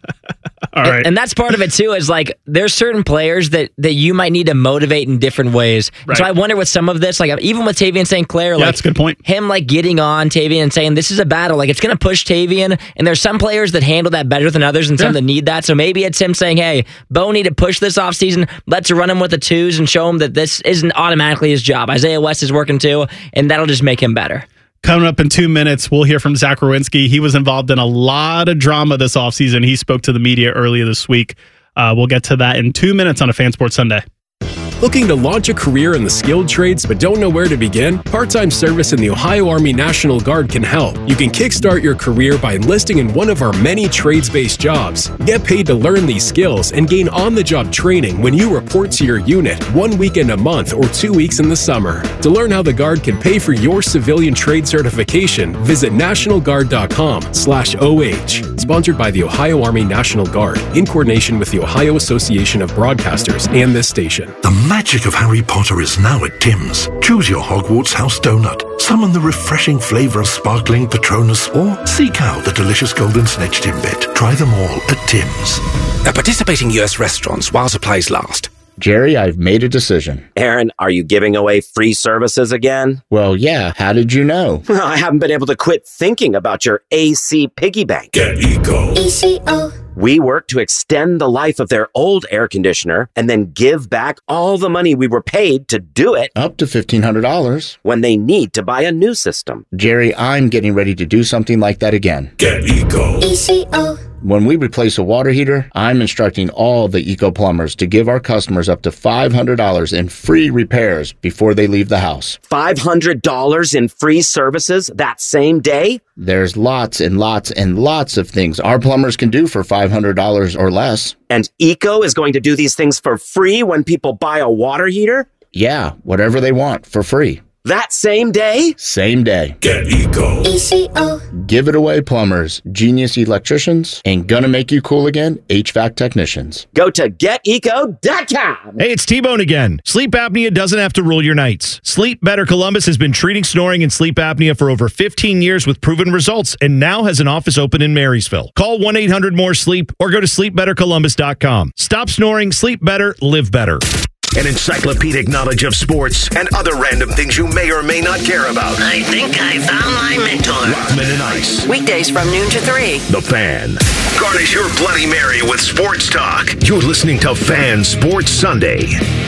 Speaker 25: All right.
Speaker 3: And, and that's part of it too, is like there's certain players that, that you might need to motivate in different ways.
Speaker 25: Right.
Speaker 3: So I wonder with some of this, like even with Tavian Saint Clair,
Speaker 25: Yeah,
Speaker 3: like
Speaker 25: that's a good point.
Speaker 3: him like getting on Tavian and saying this is a battle, like it's gonna push Tavian, and there's some players that handle that better than others and some
Speaker 17: Yeah.
Speaker 3: that need that. So maybe it's him saying, hey, Bo need to push this offseason, let's run him with the twos and show him that this isn't automatically his job. Isaiah West is working too, and that'll just make him better.
Speaker 25: Coming up in two minutes, we'll hear from Zach Rowinski. He was involved in a lot of drama this offseason. He spoke to the media earlier this week. Uh, we'll get to that in two minutes on a Fan Sports Sunday.
Speaker 7: Looking to launch a career in the skilled trades but don't know where to begin? Part-time service in the Ohio Army National Guard can help. You can kickstart your career by enlisting in one of our many trades-based jobs. Get paid to learn these skills and gain on-the-job training when you report to your unit, one weekend a month or two weeks in the summer. To learn how the Guard can pay for your civilian trade certification, visit nationalguard.com slash OH. Sponsored by the Ohio Army National Guard in coordination with the Ohio Association of Broadcasters and this station.
Speaker 18: The magic of Harry Potter is now at Tim's. Choose your Hogwarts house donut, summon the refreshing flavour of sparkling Patronus, or seek out the delicious golden snitch Timbit. Try them all at Tim's.
Speaker 8: At participating U S restaurants while supplies last.
Speaker 9: Jerry, I've made a decision.
Speaker 10: Aaron, are you giving away free services again?
Speaker 9: Well, yeah. How did you know?
Speaker 10: Well, I haven't been able to quit thinking about your A C piggy bank.
Speaker 18: Get Eco.
Speaker 10: E C O. We work to extend the life of their old air conditioner and then give back all the money we were paid to do it.
Speaker 9: Up to fifteen hundred dollars.
Speaker 10: When they need to buy a new system.
Speaker 9: Jerry, I'm getting ready to do something like that again.
Speaker 18: Get Eco.
Speaker 10: E C O.
Speaker 9: When we replace a water heater, I'm instructing all the Eco plumbers to give our customers up to five hundred dollars in free repairs before they leave the house.
Speaker 10: five hundred dollars in free services that same day?
Speaker 9: There's lots and lots and lots of things our plumbers can do for five hundred dollars or less.
Speaker 10: And Eco is going to do these things for free when people buy a water heater?
Speaker 9: Yeah, whatever they want for free.
Speaker 10: That same day?
Speaker 9: Same day.
Speaker 18: Get Eco.
Speaker 10: E C O.
Speaker 9: Give it away, plumbers, genius electricians, and gonna make you cool again, H V A C technicians.
Speaker 10: Go to get eco dot com.
Speaker 13: Hey, it's T-Bone again. Sleep apnea doesn't have to rule your nights. Sleep Better Columbus has been treating snoring and sleep apnea for over fifteen years with proven results and now has an office open in Marysville. Call one eight hundred more sleep or go to sleep better columbus dot com. Stop snoring, sleep better, live better.
Speaker 4: An encyclopedic knowledge of sports and other random things you may or may not care about.
Speaker 34: I think I found my mentor.
Speaker 4: Rothman and Ice.
Speaker 5: Weekdays from noon to three.
Speaker 4: The Fan. Garnish your Bloody Mary with sports talk. You're listening to Fan Sports Sunday.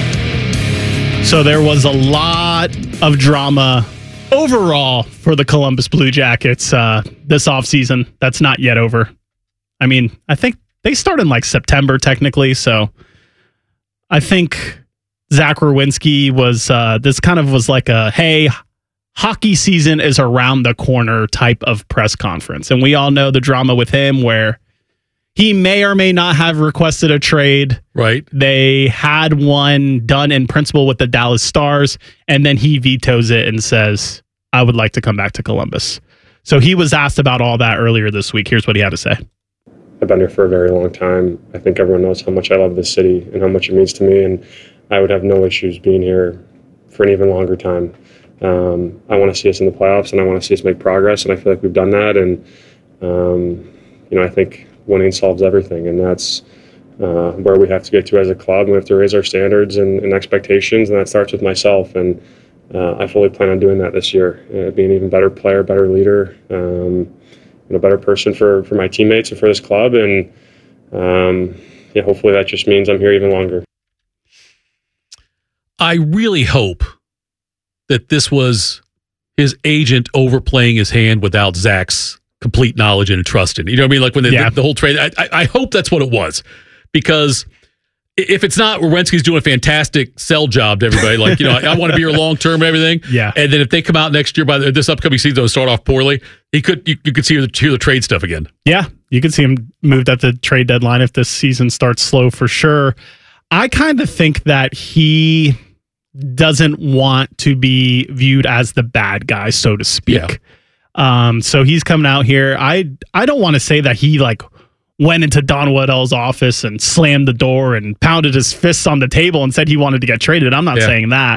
Speaker 25: So there was a lot of drama overall for the Columbus Blue Jackets uh, this offseason. That's not yet over. I mean, I think they start in like September technically, so I think Zach Rowinski was, uh, this kind of was like a, hey, hockey season is around the corner type of press conference. And we all know the drama with him where he may or may not have requested a trade.
Speaker 17: Right.
Speaker 25: They had one done in principle with the Dallas Stars, and then he vetoes it and says, I would like to come back to Columbus. So he was asked about all that earlier this week. Here's what he had to say.
Speaker 14: I've been here for a very long time. I think everyone knows how much I love this city and how much it means to me, and I would have no issues being here for an even longer time. Um, I want to see us in the playoffs, and I want to see us make progress, and I feel like we've done that. And um, you know, I think winning solves everything, and that's uh, where we have to get to as a club. We have to raise our standards and, and expectations, and that starts with myself. And uh, I fully plan on doing that this year, uh, being an even better player, better leader, um, and a better person for, for my teammates and for this club. And um, yeah, hopefully that just means I'm here even longer.
Speaker 17: I really hope that this was his agent overplaying his hand without Zach's complete knowledge and trust in. You know what I mean? Like when the,
Speaker 25: Yeah.
Speaker 17: the, the whole trade, I, I, I hope that's what it was. Because if it's not, Werenski's doing a fantastic sell job to everybody. Like, you know, I, I want to be here long term and everything.
Speaker 25: Yeah.
Speaker 17: And then if they come out next year by the, this upcoming season, they'll start off poorly. He could, you, you could see the, hear the trade stuff again.
Speaker 25: Yeah, you could see him moved at the trade deadline if this season starts slow for sure. I kind of think that he doesn't want to be viewed as the bad guy, so to speak.
Speaker 17: Yeah.
Speaker 25: Um, so he's coming out here. I I don't want to say that he like went into Don Waddell's office and slammed the door and pounded his fists on the table and said he wanted to get traded. I'm not
Speaker 17: Yeah.
Speaker 25: saying that.